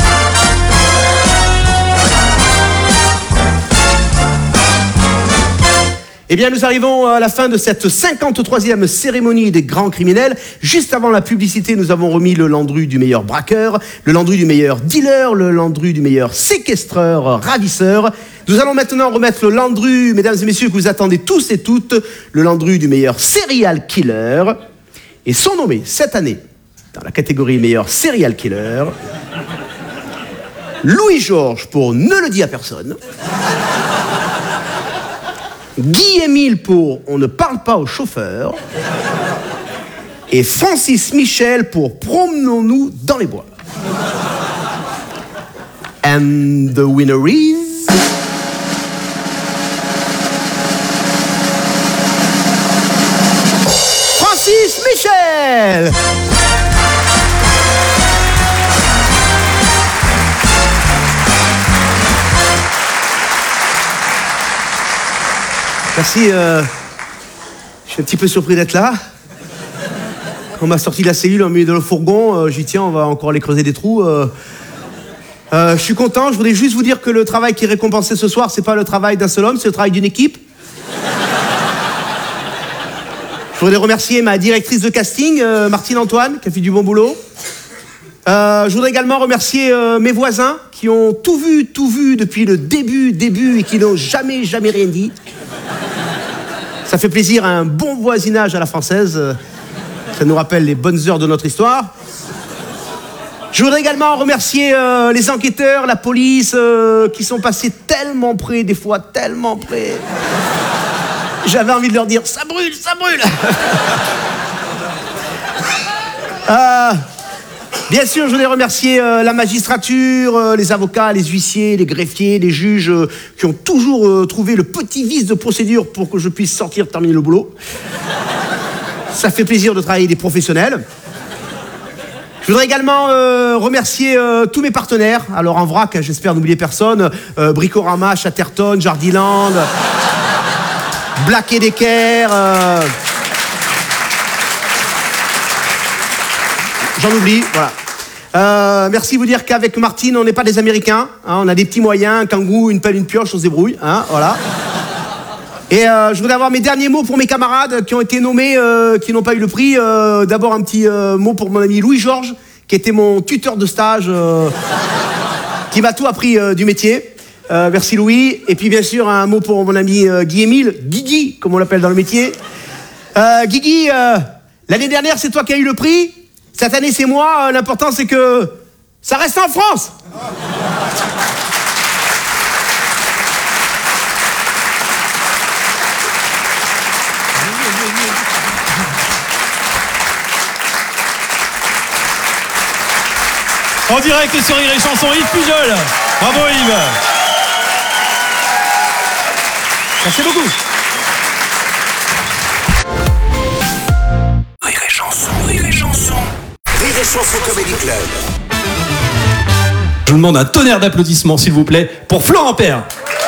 Eh bien, nous arrivons à la fin de cette 53e cérémonie des grands criminels. Juste avant la publicité, nous avons remis le Landru du meilleur braqueur, le Landru du meilleur dealer, le Landru du meilleur séquestreur, ravisseur. Nous allons maintenant remettre le Landru, mesdames et messieurs, que vous attendez tous et toutes, le Landru du meilleur serial killer. Et sont nommés cette année, dans la catégorie meilleur serial killer, Louis-Georges pour Ne le dis à personne. Guy-Émile pour On ne parle pas au chauffeur. Et Francis Michel pour Promenons-nous dans les bois. And the winner is... Francis Michel. Merci, je suis un petit peu surpris d'être là. On m'a sorti de la cellule en milieu de le fourgon, j'ai dit tiens, on va encore aller creuser des trous. Je suis content, je voudrais juste vous dire que le travail qui est récompensé ce soir, c'est pas le travail d'un seul homme, c'est le travail d'une équipe. Je voudrais remercier ma directrice de casting, Martine Antoine, qui a fait du bon boulot. Je voudrais également remercier mes voisins qui ont tout vu depuis le début et qui n'ont jamais rien dit. Ça fait plaisir, un bon voisinage à la française. Ça nous rappelle les bonnes heures de notre histoire. Je voudrais également remercier les enquêteurs, la police, qui sont passés tellement près, des fois tellement près. J'avais envie de leur dire, ça brûle, ça brûle. Bien sûr, je voudrais remercier la magistrature, les avocats, les huissiers, les greffiers, les juges qui ont toujours trouvé le petit vice de procédure pour que je puisse sortir, terminer le boulot. Ça fait plaisir de travailler avec des professionnels. Je voudrais également remercier tous mes partenaires. Alors en vrac, j'espère n'oublier personne. Bricorama, Chatterton, Jardiland, Black & Decker... J'en oublie, voilà. Merci de vous dire qu'avec Martine, on n'est pas des Américains. Hein, on a des petits moyens, un kangou, une pelle, une pioche, on se débrouille. Hein, voilà. Et je voudrais avoir mes derniers mots pour mes camarades qui ont été nommés, qui n'ont pas eu le prix. D'abord, un petit mot pour mon ami Louis-Georges, qui était mon tuteur de stage, qui m'a tout appris du métier. Merci Louis. Et puis, bien sûr, un mot pour mon ami Guy-Émile, Guigui, comme on l'appelle dans le métier. Guigui, l'année dernière, c'est toi qui as eu le prix. Cette année, c'est moi. L'important, c'est que ça reste en France. En direct sur Rire et Chanson, Yves Pujol. Bravo Yves. Merci beaucoup. Rire et Chanson, Rire et Chanson. Rire et Chanson Comedy Club. Je vous demande un tonnerre d'applaudissements, s'il vous plaît, pour Florent Père.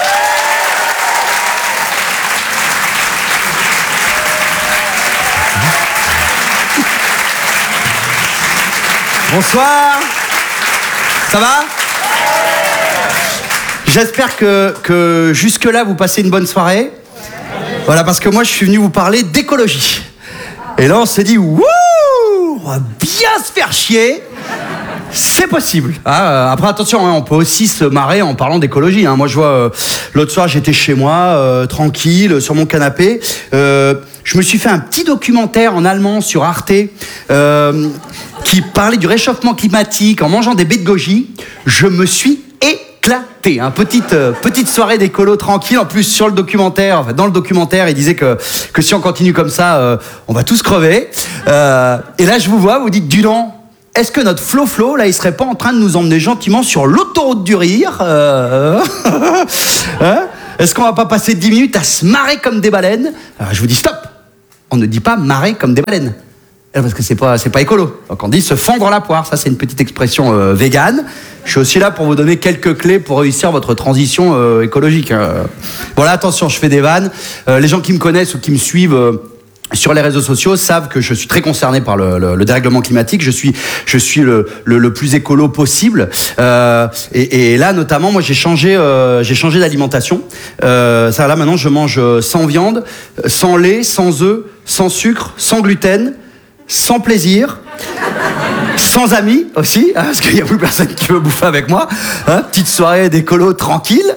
Bonsoir. Ça va? J'espère que jusque-là, vous passez une bonne soirée. Voilà, parce que moi, je suis venu vous parler d'écologie. Et là, on s'est dit, wouh, on va bien se faire chier. C'est possible. Après, attention, on peut aussi se marrer en parlant d'écologie. Moi, je vois, l'autre soir, j'étais chez moi, tranquille, sur mon canapé. Je me suis fait un petit documentaire en allemand sur Arte qui parlait du réchauffement climatique en mangeant des baies de goji. Je me suis éclaté. Petite soirée d'écolo tranquille. En plus, sur le documentaire, enfin, dans le documentaire, il disait que si on continue comme ça, on va tous crever. Et là, je vous vois, vous dites, Dudon, est-ce que notre Flo, là, il serait pas en train de nous emmener gentiment sur l'autoroute du rire Est-ce qu'on va pas passer 10 minutes à se marrer comme des baleines? Alors, je vous dis stop. On ne dit pas marrer comme des baleines. Parce que c'est pas écolo. Donc on dit se fendre la poire. Ça, c'est une petite expression végane. Je suis aussi là pour vous donner quelques clés pour réussir votre transition écologique. Voilà, attention, je fais des vannes. Les gens qui me connaissent ou qui me suivent sur les réseaux sociaux savent que je suis très concerné par le dérèglement climatique. Je suis le plus écolo possible. Et là, notamment, moi, j'ai changé d'alimentation. Ça, là, maintenant, je mange sans viande, sans lait, sans œufs, sans sucre, sans gluten, sans plaisir, sans amis aussi, parce qu'il n'y a plus personne qui veut bouffer avec moi. Petite soirée d'écolo tranquille.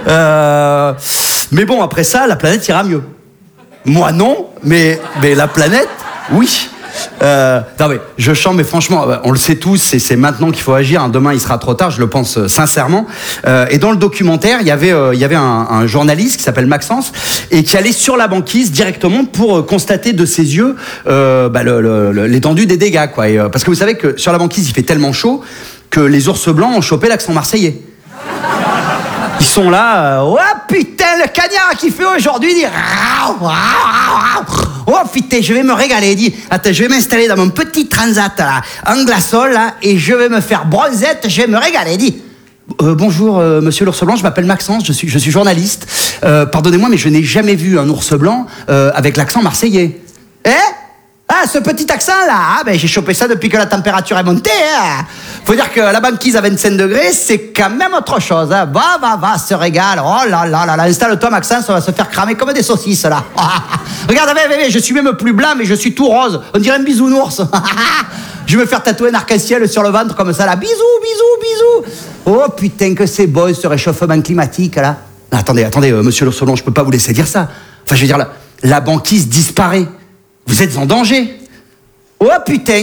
Mais bon, après ça, la planète ira mieux. Moi non, mais la planète, oui. Non mais je chante, mais franchement, on le sait tous, c'est maintenant qu'il faut agir. Demain, il sera trop tard, je le pense sincèrement. Et dans le documentaire, il y avait un journaliste qui s'appelle Maxence et qui allait sur la banquise directement pour constater de ses yeux l'étendue des dégâts, quoi. Parce que vous savez que sur la banquise, il fait tellement chaud que les ours blancs ont chopé l'accent marseillais. Ils sont là, oh putain, le cagnard qui fait aujourd'hui, dit oh putain, je vais me régaler, dit attends, je vais m'installer dans mon petit transat là, en glaçol là, et je vais me faire bronzette, je vais me régaler, dit bonjour monsieur l'ours blanc, je m'appelle Maxence, je suis journaliste, pardonnez-moi mais je n'ai jamais vu un ours blanc avec l'accent marseillais. Ah, ce petit accent là, j'ai chopé ça depuis que la température est montée. Faut dire que la banquise à 25 degrés, c'est quand même autre chose. Va, se régale. Oh là là, installe-toi Maxence, on va se faire cramer comme des saucisses là. Regarde, je suis même plus blanc, mais je suis tout rose. On dirait un bisounours. Je vais me faire tatouer un arc-en-ciel sur le ventre comme ça là. Bisous. Oh putain que c'est beau ce réchauffement climatique là. Attendez, monsieur l'ours blanc, je peux pas vous laisser dire ça. Enfin, je veux dire, la banquise disparaît. Vous êtes en danger. Oh putain,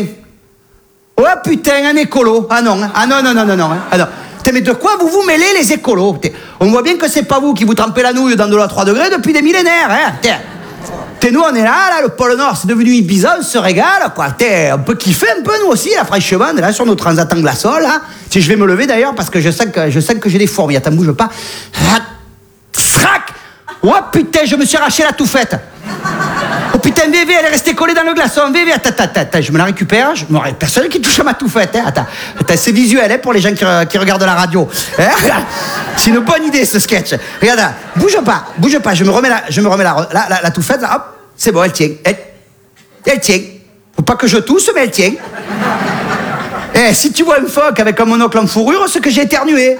un écolo. Ah non. Mais de quoi vous mêlez les écolos? On voit bien que c'est pas vous qui vous trempez la nouille dans de l'eau à 3 degrés depuis des millénaires. Nous, on est là, le pôle Nord, c'est devenu Ibiza, on se régale, quoi. On peut kiffer un peu, nous aussi, là, fraîchement, là, sur nos transats en glaçol, là. Si je vais me lever, d'ailleurs, parce que je sens que j'ai des fourmis. Attends, bouge pas. Srac! Oh putain, je me suis arraché la touffette. Oh putain, VV, elle est restée collée dans le glaçon. VV, attends, je me la récupère. Personne qui touche à ma touffette. Attends, c'est visuel pour les gens qui regardent la radio. C'est une bonne idée ce sketch. Regarde, bouge pas. Je me remets la touffette. Là, hop, c'est bon, elle tient. Elle tient. Faut pas que je tousse, mais elle tient. Si tu vois une phoque avec un monocle en fourrure, c'est que j'ai éternué.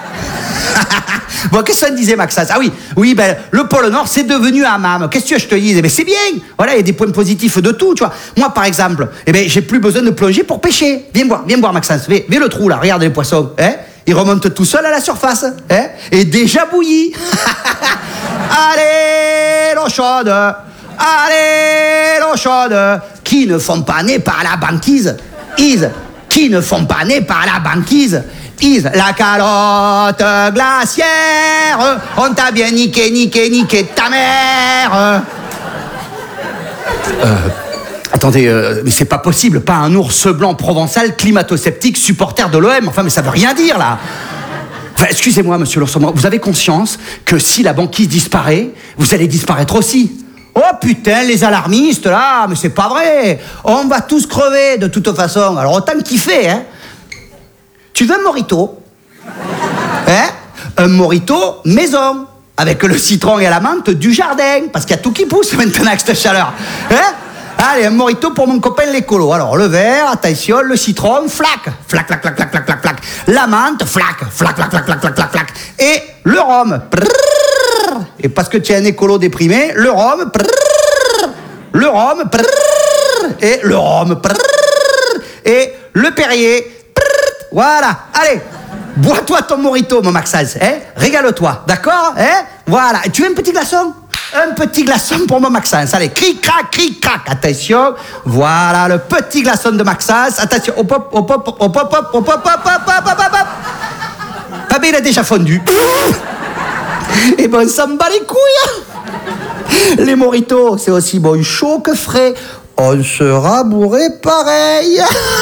Bon, qu'est-ce que ça disait, Maxence? Ah oui, le pôle Nord, c'est devenu hammam. Qu'est-ce que je te dis? C'est bien. Voilà, il y a des points positifs de tout, tu vois. Moi, par exemple, j'ai plus besoin de plonger pour pêcher. Viens voir, Maxence. Viens le trou, là. Regarde les poissons. Ils remontent tout seuls à la surface. Et déjà bouillis. Allez, l'eau chaude. Qui ne font pas nez par la banquise? Qui ne font pas nez par la banquise? La calotte glaciaire, on t'a bien niqué ta mère. Attendez, mais c'est pas possible, pas un ours blanc provençal, climato-sceptique, supporter de l'OM. Enfin, mais ça veut rien dire, là. Enfin, excusez-moi, monsieur l'ours blanc, vous avez conscience que si la banquise disparaît, vous allez disparaître aussi? Oh putain, les alarmistes, là, mais c'est pas vrai. On va tous crever, de toute façon. Alors, autant kiffer, Tu veux un mojito? Un mojito maison, avec le citron et la menthe du jardin, parce qu'il y a tout qui pousse maintenant avec cette chaleur. Allez, un mojito pour mon copain l'écolo. Alors, le verre, attention, le citron, flac. La menthe, flac. Et le rhum. Et parce que tu es un écolo déprimé, le rhum, le rhum, et le rhum, et le Perrier. Voilà, allez, bois-toi ton mojito, mon Maxence, hein? Régale-toi, d'accord, hein? Voilà, et tu veux un petit glaçon? Un petit glaçon pour mon Maxence, allez, cric-crac, attention, voilà le petit glaçon de Maxence, attention, hop, hop, hop, hop, hop, hop, hop, hop, hop, hop, hop, hop, hop. Ah ben il a déjà fondu. Et ben on s'en bat les couilles. Les mojitos, c'est aussi bon chaud que frais. On sera bourré pareil.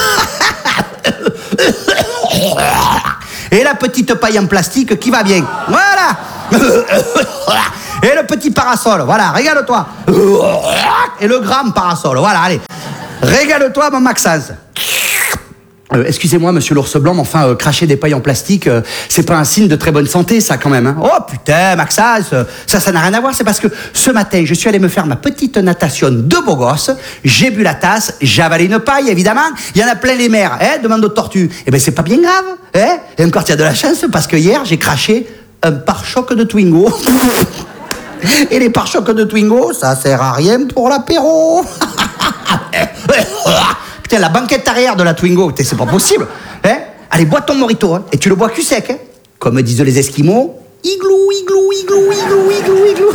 Et la petite paille en plastique qui va bien. Voilà. Et le petit parasol. Voilà, régale-toi. Et le grand parasol. Voilà, allez. Régale-toi, mon Maxence. Excusez-moi, monsieur l'ours blanc, mais enfin, cracher des pailles en plastique, c'est pas un signe de très bonne santé, ça, quand même. Hein. Oh, putain, Maxence, ça n'a rien à voir. C'est parce que ce matin, je suis allé me faire ma petite natation de beau gosse, j'ai bu la tasse, j'ai avalé une paille, évidemment. Il y en a plein les mers, hein, demande aux tortues. Eh ben, c'est pas bien grave, hein. Et encore, tu as de la chance, parce que hier, j'ai craché un pare-choc de Twingo. Et les pare-chocs de Twingo, ça sert à rien pour l'apéro. Putain, la banquette arrière de la Twingo, c'est pas possible. Hein? Allez, bois ton mojito, hein, et tu le bois cul sec. Hein? Comme disent les Esquimaux, igloo, igloo, igloo, igloo, igloo, igloo.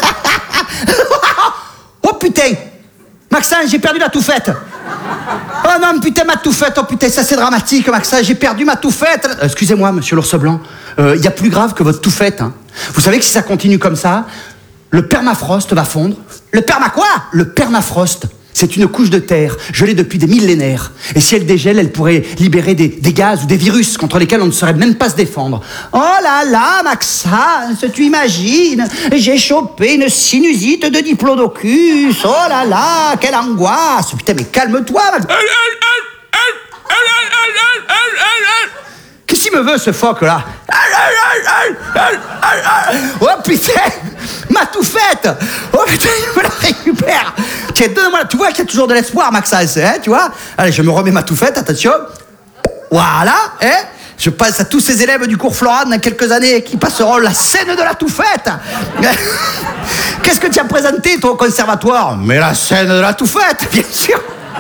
Oh putain, Maxence, j'ai perdu la touffette. Oh non, putain, ma touffette, oh putain, ça c'est dramatique, Maxence, j'ai perdu ma touffette. Excusez-moi, monsieur l'ours blanc, y a plus grave que votre touffette. Hein. Vous savez que si ça continue comme ça, le permafrost va fondre. Le perma quoi? Le permafrost. C'est une couche de terre, gelée depuis des millénaires. Et si elle dégèle, elle pourrait libérer des gaz ou des virus contre lesquels on ne saurait même pas se défendre. Oh là là, Maxence, tu imagines? J'ai chopé une sinusite de diplodocus. Oh là là, quelle angoisse. Putain, mais calme-toi, Max. Qu'est-ce qu'il me veut, ce phoque-là? Oh putain, ma touffette. Oh putain, je me la récupère. Tiens, donne-moi, tu vois qu'il y a toujours de l'espoir, Maxence, hein, tu vois? Allez, je me remets ma touffette, attention. Voilà, hein? Je passe à tous ces élèves du cours Florent dans quelques années qui passeront la scène de la touffette. Qu'est-ce que tu as présenté, toi, au conservatoire? Mais la scène de la touffette, bien sûr.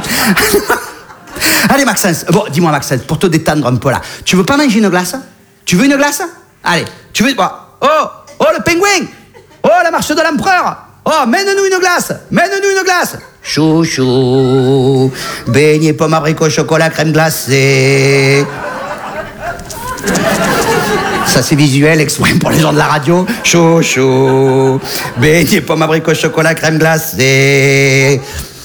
Allez, Maxence, bon, dis-moi, Maxence, pour te détendre un peu là, tu veux pas manger une glace? Tu veux une glace? Allez, tu veux... Oh, le pingouin! Oh, la marche de l'empereur! Oh, mène-nous une glace! Mène-nous une glace! Chouchou, beignet, pomme, abricot, chocolat, crème glacée. Ça, c'est visuel, exprès pour les gens de la radio. Chouchou, beignet, pomme, abricot, chocolat, crème glacée.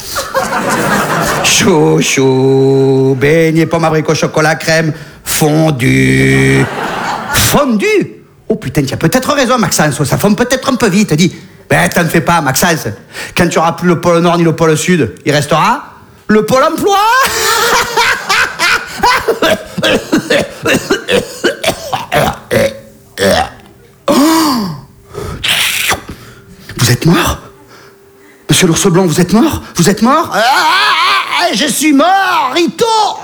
Chouchou, beignet, pomme, abricot, chocolat, crème, fondu. Fondu? Oh putain, tu as peut-être raison, Maxence, ça fonde peut-être un peu vite, dis. Ben, t'en fais pas, Maxence. Quand tu auras plus le pôle Nord ni le pôle Sud, il restera le pôle emploi. Vous êtes mort? Monsieur l'ours blanc, vous êtes mort? Vous êtes mort? Je suis mort, Rito.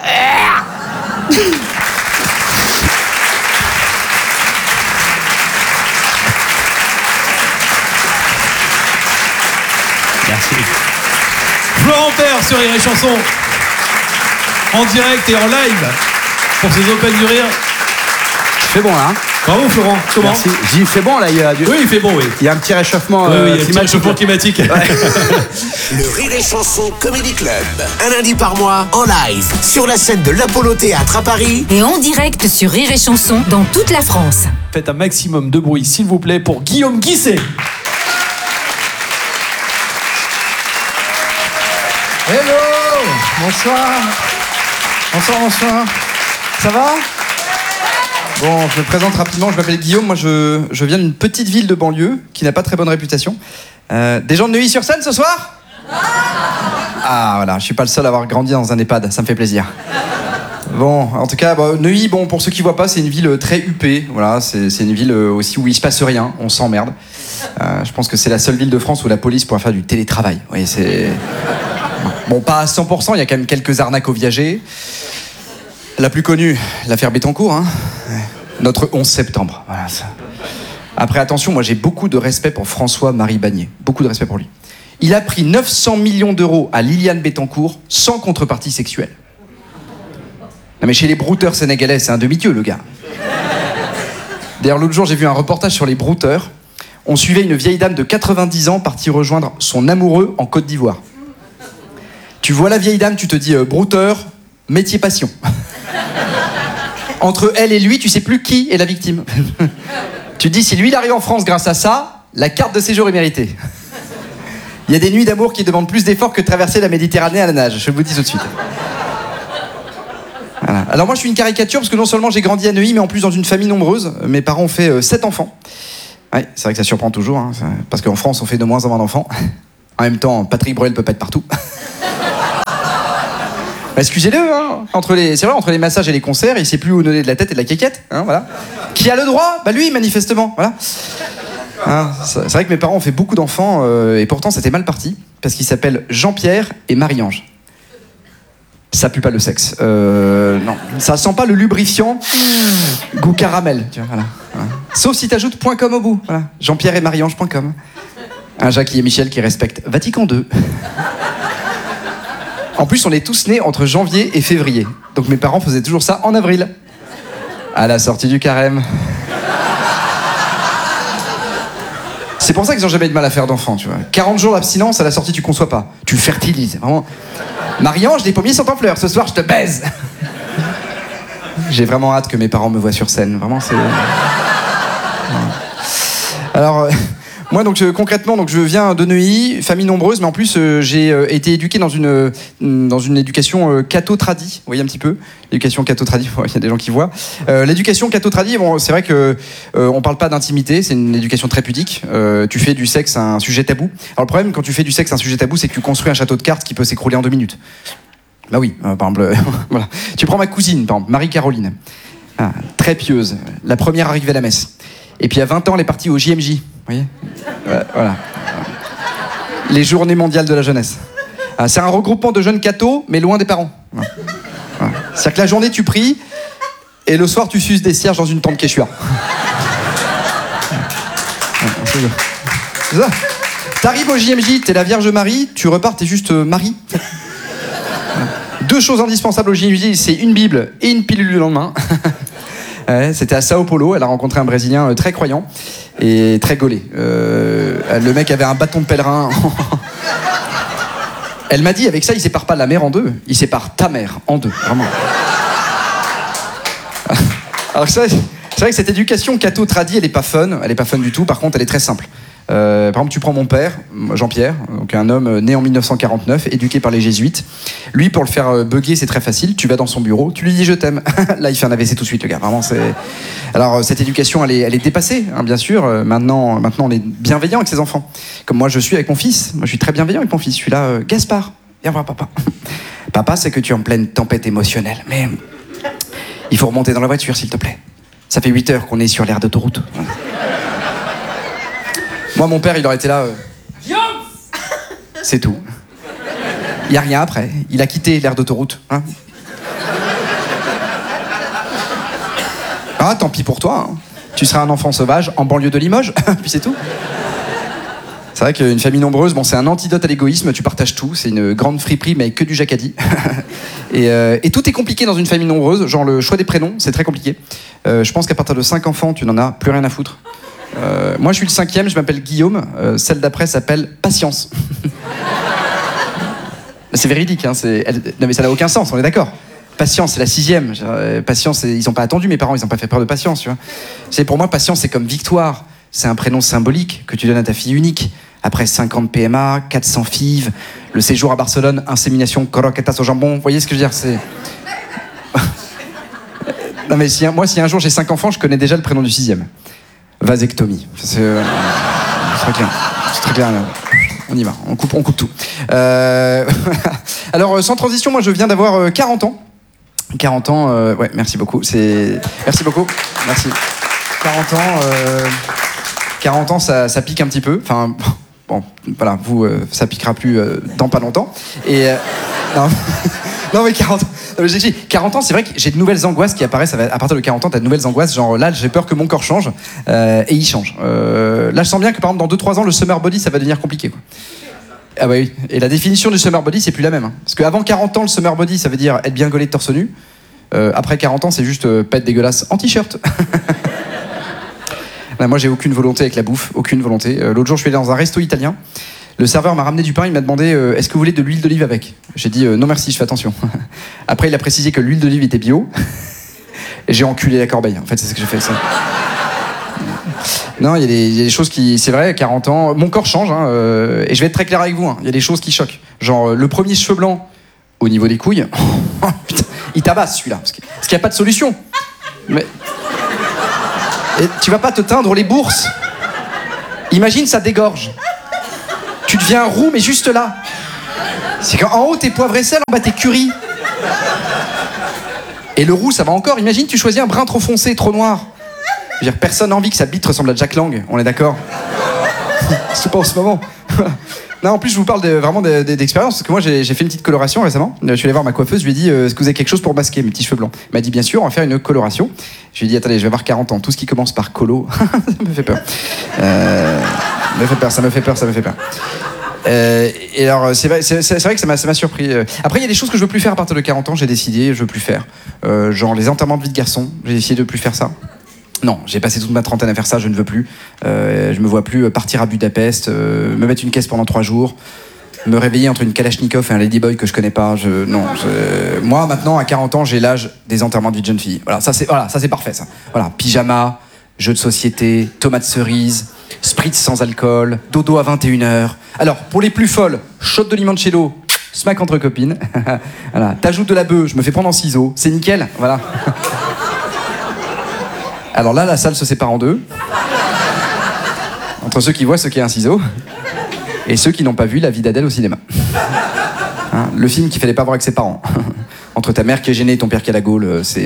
Merci. Florent Père sur Rire et Chanson, en direct et en live pour ces Open du Rire. C'est bon là. Hein. Bravo Florent, comment? Merci. Il fait bon là, il y a Oui, il fait bon, oui. Il y a un petit réchauffement oui, il y a un petit réchauffement climatique. Le Rire et Chanson Comedy Club, un lundi par mois en live sur la scène de l'Apollo Théâtre à Paris Et en direct sur Rire et Chanson dans toute la France. Faites un maximum de bruit, s'il vous plaît, pour Guillaume Guisset. Hello. Bonsoir. Bonsoir. Ça va? Bon, je me présente rapidement, je m'appelle Guillaume, moi je viens d'une petite ville de banlieue qui n'a pas très bonne réputation. Des gens de Neuilly-sur-Seine ce soir? Ah voilà, je suis pas le seul à avoir grandi dans un EHPAD, ça me fait plaisir. Bon, en tout cas, Neuilly, bon, pour ceux qui voient pas, c'est une ville très huppée, voilà, c'est une ville aussi où il se passe rien, on s'emmerde. Je pense que c'est la seule ville de France où la police pourra faire du télétravail. Oui, c'est... Bon, pas à 100%, il y a quand même quelques arnaques aux viagers. La plus connue, l'affaire Bettencourt, hein. Notre 11 septembre. Voilà, ça. Après, attention, moi j'ai beaucoup de respect pour François-Marie Bagné. Beaucoup de respect pour lui. Il a pris 900 millions d'euros à Liliane Bettencourt sans contrepartie sexuelle. Non mais chez les brouteurs sénégalais, c'est un demi-dieu, le gars. D'ailleurs, l'autre jour, j'ai vu un reportage sur les brouteurs. On suivait une vieille dame de 90 ans partie rejoindre son amoureux en Côte d'Ivoire. Tu vois la vieille dame, tu te dis brouteur, métier passion. Entre elle et lui, tu sais plus qui est la victime. Tu te dis, si lui il arrive en France grâce à ça, la carte de séjour est méritée. Il y a des nuits d'amour qui demandent plus d'efforts que de traverser la Méditerranée à la nage, je vous le dis tout de suite. Voilà. Alors moi je suis une caricature parce que non seulement j'ai grandi à Neuilly, mais en plus dans une famille nombreuse. Mes parents ont fait 7 enfants. Ouais, c'est vrai que ça surprend toujours, hein, parce qu'en France on fait de moins en moins d'enfants. En même temps, Patrick Bruel peut pas être partout. Excusez-le, hein, c'est vrai, entre les massages et les concerts, il sait plus où donner de la tête et de la quéquette, hein, voilà. Qui a le droit? Bah lui, manifestement, voilà. Hein, c'est vrai que mes parents ont fait beaucoup d'enfants, et pourtant c'était mal parti, parce qu'ils s'appellent Jean-Pierre et Marie-Ange. Ça pue pas le sexe. Non, ça sent pas le lubrifiant goût caramel, tu vois, voilà. Sauf si t'ajoutes .com au bout, voilà. Jean-Pierre et Marie-Ange.com. Un Jacques et Michel qui respectent Vatican II. En plus, on est tous nés entre janvier et février. Donc mes parents faisaient toujours ça en avril. À la sortie du carême. C'est pour ça qu'ils n'ont jamais eu de mal à faire d'enfants, tu vois. 40 jours d'abstinence, à la sortie, tu conçois pas. Tu fertilises, vraiment. Marie-Ange, les pommiers sont en fleurs. Ce soir, je te baise. J'ai vraiment hâte que mes parents me voient sur scène. Vraiment, c'est... Alors... Moi, donc, concrètement, donc, je viens de Neuilly, famille nombreuse, mais en plus, j'ai été éduqué dans une éducation catho-tradi. Vous voyez un petit peu l'éducation catho-tradi, il y a des gens qui voient. L'éducation catho-tradi, bon, c'est vrai que on parle pas d'intimité, c'est une éducation très pudique. Tu fais du sexe un sujet tabou. Alors le problème, quand tu fais du sexe un sujet tabou, c'est que tu construis un château de cartes qui peut s'écrouler en 2 minutes. Bah oui, par exemple, voilà. Tu prends ma cousine, par exemple, Marie-Caroline, très pieuse, la première arrivée à la messe. Et puis à 20 ans, elle est partie au JMJ. Vous voyez, voilà. Les journées mondiales de la jeunesse. C'est un regroupement de jeunes cathos, mais loin des parents. Voilà. C'est-à-dire que la journée, tu pries, et le soir, tu suces des cierges dans une tente quechua. C'est ça. T'arrives au JMJ, t'es la Vierge Marie, tu repars, t'es juste Marie. 2 choses indispensables au JMJ, c'est une Bible et une pilule le lendemain. Ouais, c'était à Sao Paulo, elle a rencontré un Brésilien très croyant et très gaulé. Le mec avait un bâton de pèlerin. Elle m'a dit, avec ça, il sépare pas la mère en 2, il sépare ta mère en 2, vraiment. Alors ça, c'est vrai que cette éducation catho-tradi, elle est pas fun du tout, par contre, elle est très simple. Par exemple, tu prends mon père, Jean-Pierre, donc un homme né en 1949, éduqué par les jésuites. Lui, pour le faire bugger, c'est très facile. Tu vas dans son bureau, tu lui dis je t'aime. Là, il fait un AVC tout de suite, le gars. Vraiment, c'est. Alors, cette éducation, elle est dépassée, hein, bien sûr. Maintenant, on est bienveillant avec ses enfants. Comme moi, je suis avec mon fils. Moi, je suis très bienveillant avec mon fils. Je suis là, Gaspard, viens voir papa. Papa, c'est que tu es en pleine tempête émotionnelle, mais il faut remonter dans la voiture, s'il te plaît. Ça fait 8 heures qu'on est sur l'aire d'autoroute. Moi, mon père, il aurait été là. C'est tout. Il n'y a rien après. Il a quitté l'aire d'autoroute. Hein. Ah, tant pis pour toi. Hein. Tu seras un enfant sauvage en banlieue de Limoges. Puis c'est tout. C'est vrai qu'une famille nombreuse, bon, c'est un antidote à l'égoïsme. Tu partages tout. C'est une grande friperie, mais avec que du jacadi. Et tout est compliqué dans une famille nombreuse. Genre le choix des prénoms, c'est très compliqué. Je pense qu'à partir de 5 enfants, tu n'en as plus rien à foutre. Moi, je suis le 5e, je m'appelle Guillaume. Celle d'après s'appelle Patience. C'est véridique, hein, non mais ça n'a aucun sens, on est d'accord. Patience, c'est la 6e. Patience, ils n'ont pas attendu, mes parents, ils n'ont pas fait peur de patience, tu vois. Pour moi, patience, c'est comme victoire. C'est un prénom symbolique que tu donnes à ta fille unique. Après 50 PMA, 400 FIV, le séjour à Barcelone, insémination, croquetas au jambon. Vous voyez ce que je veux dire, c'est... Non mais si un jour j'ai 5 enfants, je connais déjà le prénom du 6e. Vasectomie. C'est très clair. C'est très clair. On y va. On coupe tout. Alors, sans transition, moi, je viens d'avoir 40 ans. 40 ans, ouais, merci beaucoup. Merci beaucoup. Merci. 40 ans, ça pique un petit peu. Enfin, bon, voilà, vous, ça piquera plus dans pas longtemps. Et non, mais 40 ans. Non, mais j'ai dit, 40 ans, c'est vrai que j'ai de nouvelles angoisses qui apparaissent. À partir de 40 ans, t'as de nouvelles angoisses. Genre là, j'ai peur que mon corps change. Et il change. Là, je sens bien que par exemple, dans 2-3 ans, le summer body, ça va devenir compliqué, quoi. Ah bah oui. Et la définition du summer body, c'est plus la même. Hein. Parce qu'avant 40 ans, le summer body, ça veut dire être bien gaulé de torse nu. Après 40 ans, c'est juste pas être dégueulasse en t-shirt. Là, moi, j'ai aucune volonté avec la bouffe. Aucune volonté. L'autre jour, je suis allé dans un resto italien. Le serveur m'a ramené du pain, il m'a demandé est-ce que vous voulez de l'huile d'olive avec? J'ai dit non merci, je fais attention. Après il a précisé que l'huile d'olive était bio. Et j'ai enculé la corbeille, en fait c'est ce que j'ai fait. Ça. Non, il y a des choses qui, c'est vrai, 40 ans, mon corps change, hein, et je vais être très clair avec vous, hein, il y a des choses qui choquent. Genre le premier cheveu blanc au niveau des couilles, putain, il tabasse celui-là, parce qu'il n'y a pas de solution. Mais et tu vas pas te teindre les bourses. Imagine ça dégorge. Tu deviens roux, mais juste là. C'est qu'en haut, t'es poivre et sel, en bas, t'es curry. Et le roux, ça va encore. Imagine, tu choisis un brun trop foncé, trop noir. Je veux dire, personne n'a envie que sa bite ressemble à Jack Lang, on est d'accord? C'est pas en ce moment. Non, en plus, je vous parle vraiment d'expérience, parce que moi, j'ai fait une petite coloration récemment. Je suis allé voir ma coiffeuse, je lui ai dit est-ce que vous avez quelque chose pour masquer mes petits cheveux blancs? Elle m'a dit bien sûr, on va faire une coloration. Je lui ai dit attendez, je vais avoir 40 ans, tout ce qui commence par colo, ça me fait peur. Ça me fait peur. Et alors, c'est vrai que ça m'a surpris. Après, il y a des choses que je veux plus faire à partir de 40 ans, j'ai décidé, je veux plus faire. Genre les enterrements de vie de garçon, j'ai décidé de plus faire ça. Non, j'ai passé toute ma trentaine à faire ça, je ne veux plus. Je me vois plus partir à Budapest, me mettre une caisse pendant 3 jours, me réveiller entre une Kalachnikov et un Ladyboy que je connais pas. Moi, maintenant, à 40 ans, j'ai l'âge des enterrements de vie de jeune fille. Voilà, ça c'est parfait, ça. Voilà, pyjama, jeux de société, tomates cerises, spritz sans alcool, dodo à 21h. Alors, pour les plus folles, shot de limoncello, smack entre copines. Voilà, t'ajoutes de la bœuf, je me fais prendre en ciseaux, c'est nickel, voilà. Alors là, la salle se sépare en deux. Entre ceux qui voient ce qu'est un ciseau et ceux qui n'ont pas vu La vie d'Adèle au cinéma. Hein, le film qu'il fallait pas voir avec ses parents. Entre ta mère qui est gênée et ton père qui a la gaule, c'est...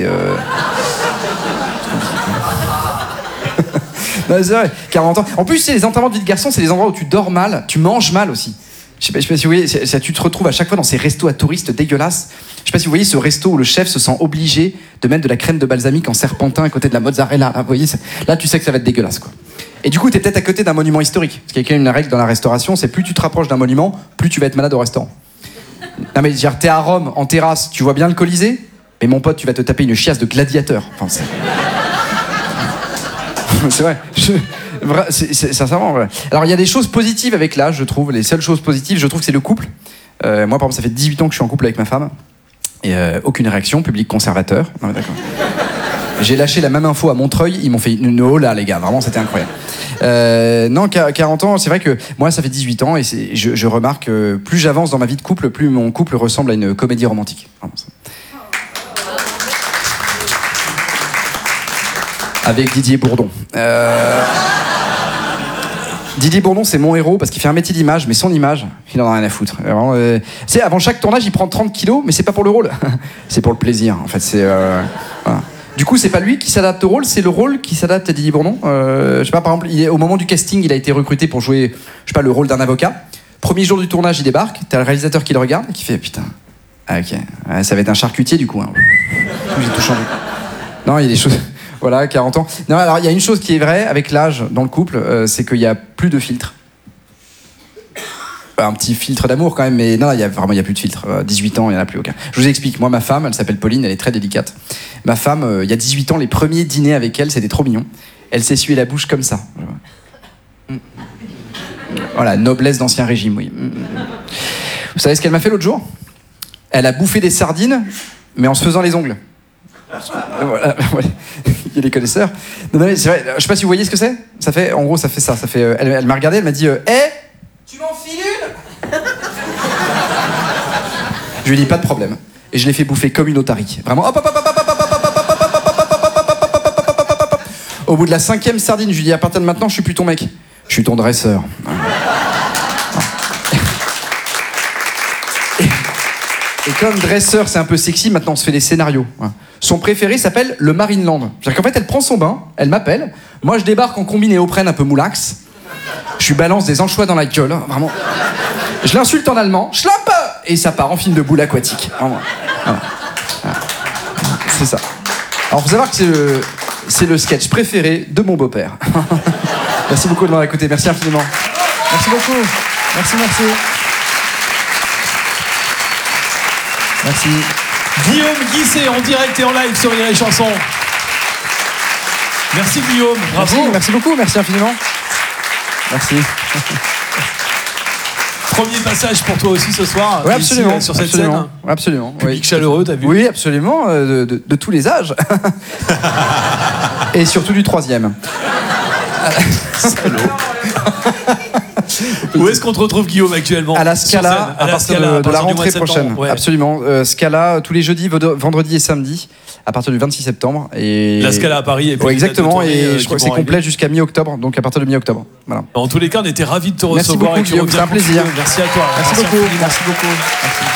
Non, c'est vrai, 40 ans. En plus, c'est les enterrements de vie de garçon, c'est les endroits où tu dors mal, tu manges mal aussi. Je sais pas si vous voyez, tu te retrouves à chaque fois dans ces restos à touristes dégueulasses. Je sais pas si vous voyez ce resto où le chef se sent obligé de mettre de la crème de balsamique en serpentin à côté de la mozzarella. Là, vous voyez, là tu sais que ça va être dégueulasse, quoi. Et du coup, t'es peut-être à côté d'un monument historique. Parce qu'il y a quand même une règle dans la restauration, c'est plus tu te rapproches d'un monument, plus tu vas être malade au restaurant. Non mais genre, t'es à Rome, en terrasse, tu vois bien le Colisée, mais mon pote, tu vas te taper une chiasse de gladiateur. Enfin, c'est vrai. C'est sincèrement vrai. Alors il y a des choses positives avec l'âge, je trouve. Les seules choses positives, je trouve que c'est le couple. Moi par exemple ça fait 18 ans que je suis en couple avec ma femme et aucune réaction, public conservateur. Non mais d'accord. J'ai lâché la même info à Montreuil, ils m'ont fait une oh là les gars, vraiment c'était incroyable. Non, 40 ans, c'est vrai que moi ça fait 18 ans et je remarque que plus j'avance dans ma vie de couple, plus mon couple ressemble à une comédie romantique. Vraiment, ça. Avec Didier Bourdon. Didier Bourdon, c'est mon héros parce qu'il fait un métier d'image, mais son image, il en a rien à foutre. Vraiment, avant chaque tournage, il prend 30 kilos, mais c'est pas pour le rôle. C'est pour le plaisir, en fait. Voilà. Du coup, c'est pas lui qui s'adapte au rôle, c'est le rôle qui s'adapte à Didier Bourdon. Je sais pas, par exemple, au moment du casting, il a été recruté pour jouer, je sais pas, le rôle d'un avocat. Premier jour du tournage, il débarque, t'as le réalisateur qui le regarde et qui fait putain, ah, ok, ça va être un charcutier du coup. Hein. J'ai tout changé. Non, il y a des choses. Voilà, 40 ans. Non, alors il y a une chose qui est vraie avec l'âge dans le couple, c'est qu'il y a plus de filtres. Un petit filtre d'amour quand même, mais non, il y a plus de filtre. 18 ans, il n'y en a plus aucun. Je vous explique. Moi, ma femme, elle s'appelle Pauline, elle est très délicate. Ma femme, il y a 18 ans, les premiers dîners avec elle, c'était trop mignon. Elle s'essuyait la bouche comme ça. Voilà, noblesse d'ancien régime, oui. Vous savez ce qu'elle m'a fait l'autre jour? Elle a bouffé des sardines, mais en se faisant les ongles. Voilà, ouais. Il y a des connaisseurs. Non, mais c'est vrai, je sais pas si vous voyez ce que c'est. Ça fait, en gros, ça fait ça. Ça fait, elle m'a regardé, elle m'a dit tu m'en files une? Je lui ai dit pas de problème. Et je l'ai fait bouffer comme une otarie. Vraiment, hop, hop, hop, hop, hop, hop, hop, hop, hop. Au bout de la 5e sardine, je lui ai dit à partir de maintenant, je suis plus ton mec. Je suis ton dresseur. Et comme dresseur, c'est un peu sexy, maintenant on se fait des scénarios. Son préféré s'appelle le Marineland. C'est-à-dire qu'en fait, elle prend son bain, elle m'appelle, moi je débarque en combi néoprène un peu moulax, je lui balance des anchois dans la gueule, vraiment. Je l'insulte en allemand, schlampe, et ça part en film de boule aquatique. Vraiment. Voilà. C'est ça. Alors, faut savoir que c'est le sketch préféré de mon beau-père. Merci beaucoup de m'avoir écouté. Merci infiniment. Merci beaucoup. Merci. Merci. Guillaume Guisset en direct et en live sur Rire et Chanson. Merci Guillaume, bravo. Merci beaucoup, merci infiniment. Merci. Premier passage pour toi aussi ce soir. Oui, absolument. Ici, sur cette scène. Absolument. Public chaleureux, t'as vu? Oui, absolument. De tous les âges. Et surtout du 3e. Salaud. Où est-ce qu'on te retrouve, Guillaume, actuellement? À la Scala, à partir de la rentrée prochaine. Ouais. Absolument. Scala, tous les jeudis, vendredis et samedis, à partir du 26 septembre. Et... La Scala à Paris. Ouais, exactement. Et je crois que c'est complet jusqu'à mi-octobre, donc à partir de mi-octobre. Voilà. En tous les cas, on était ravis de te Merci recevoir. beaucoup, Guillaume, c'est un plaisir. Merci à toi. Merci beaucoup. Merci beaucoup. Merci.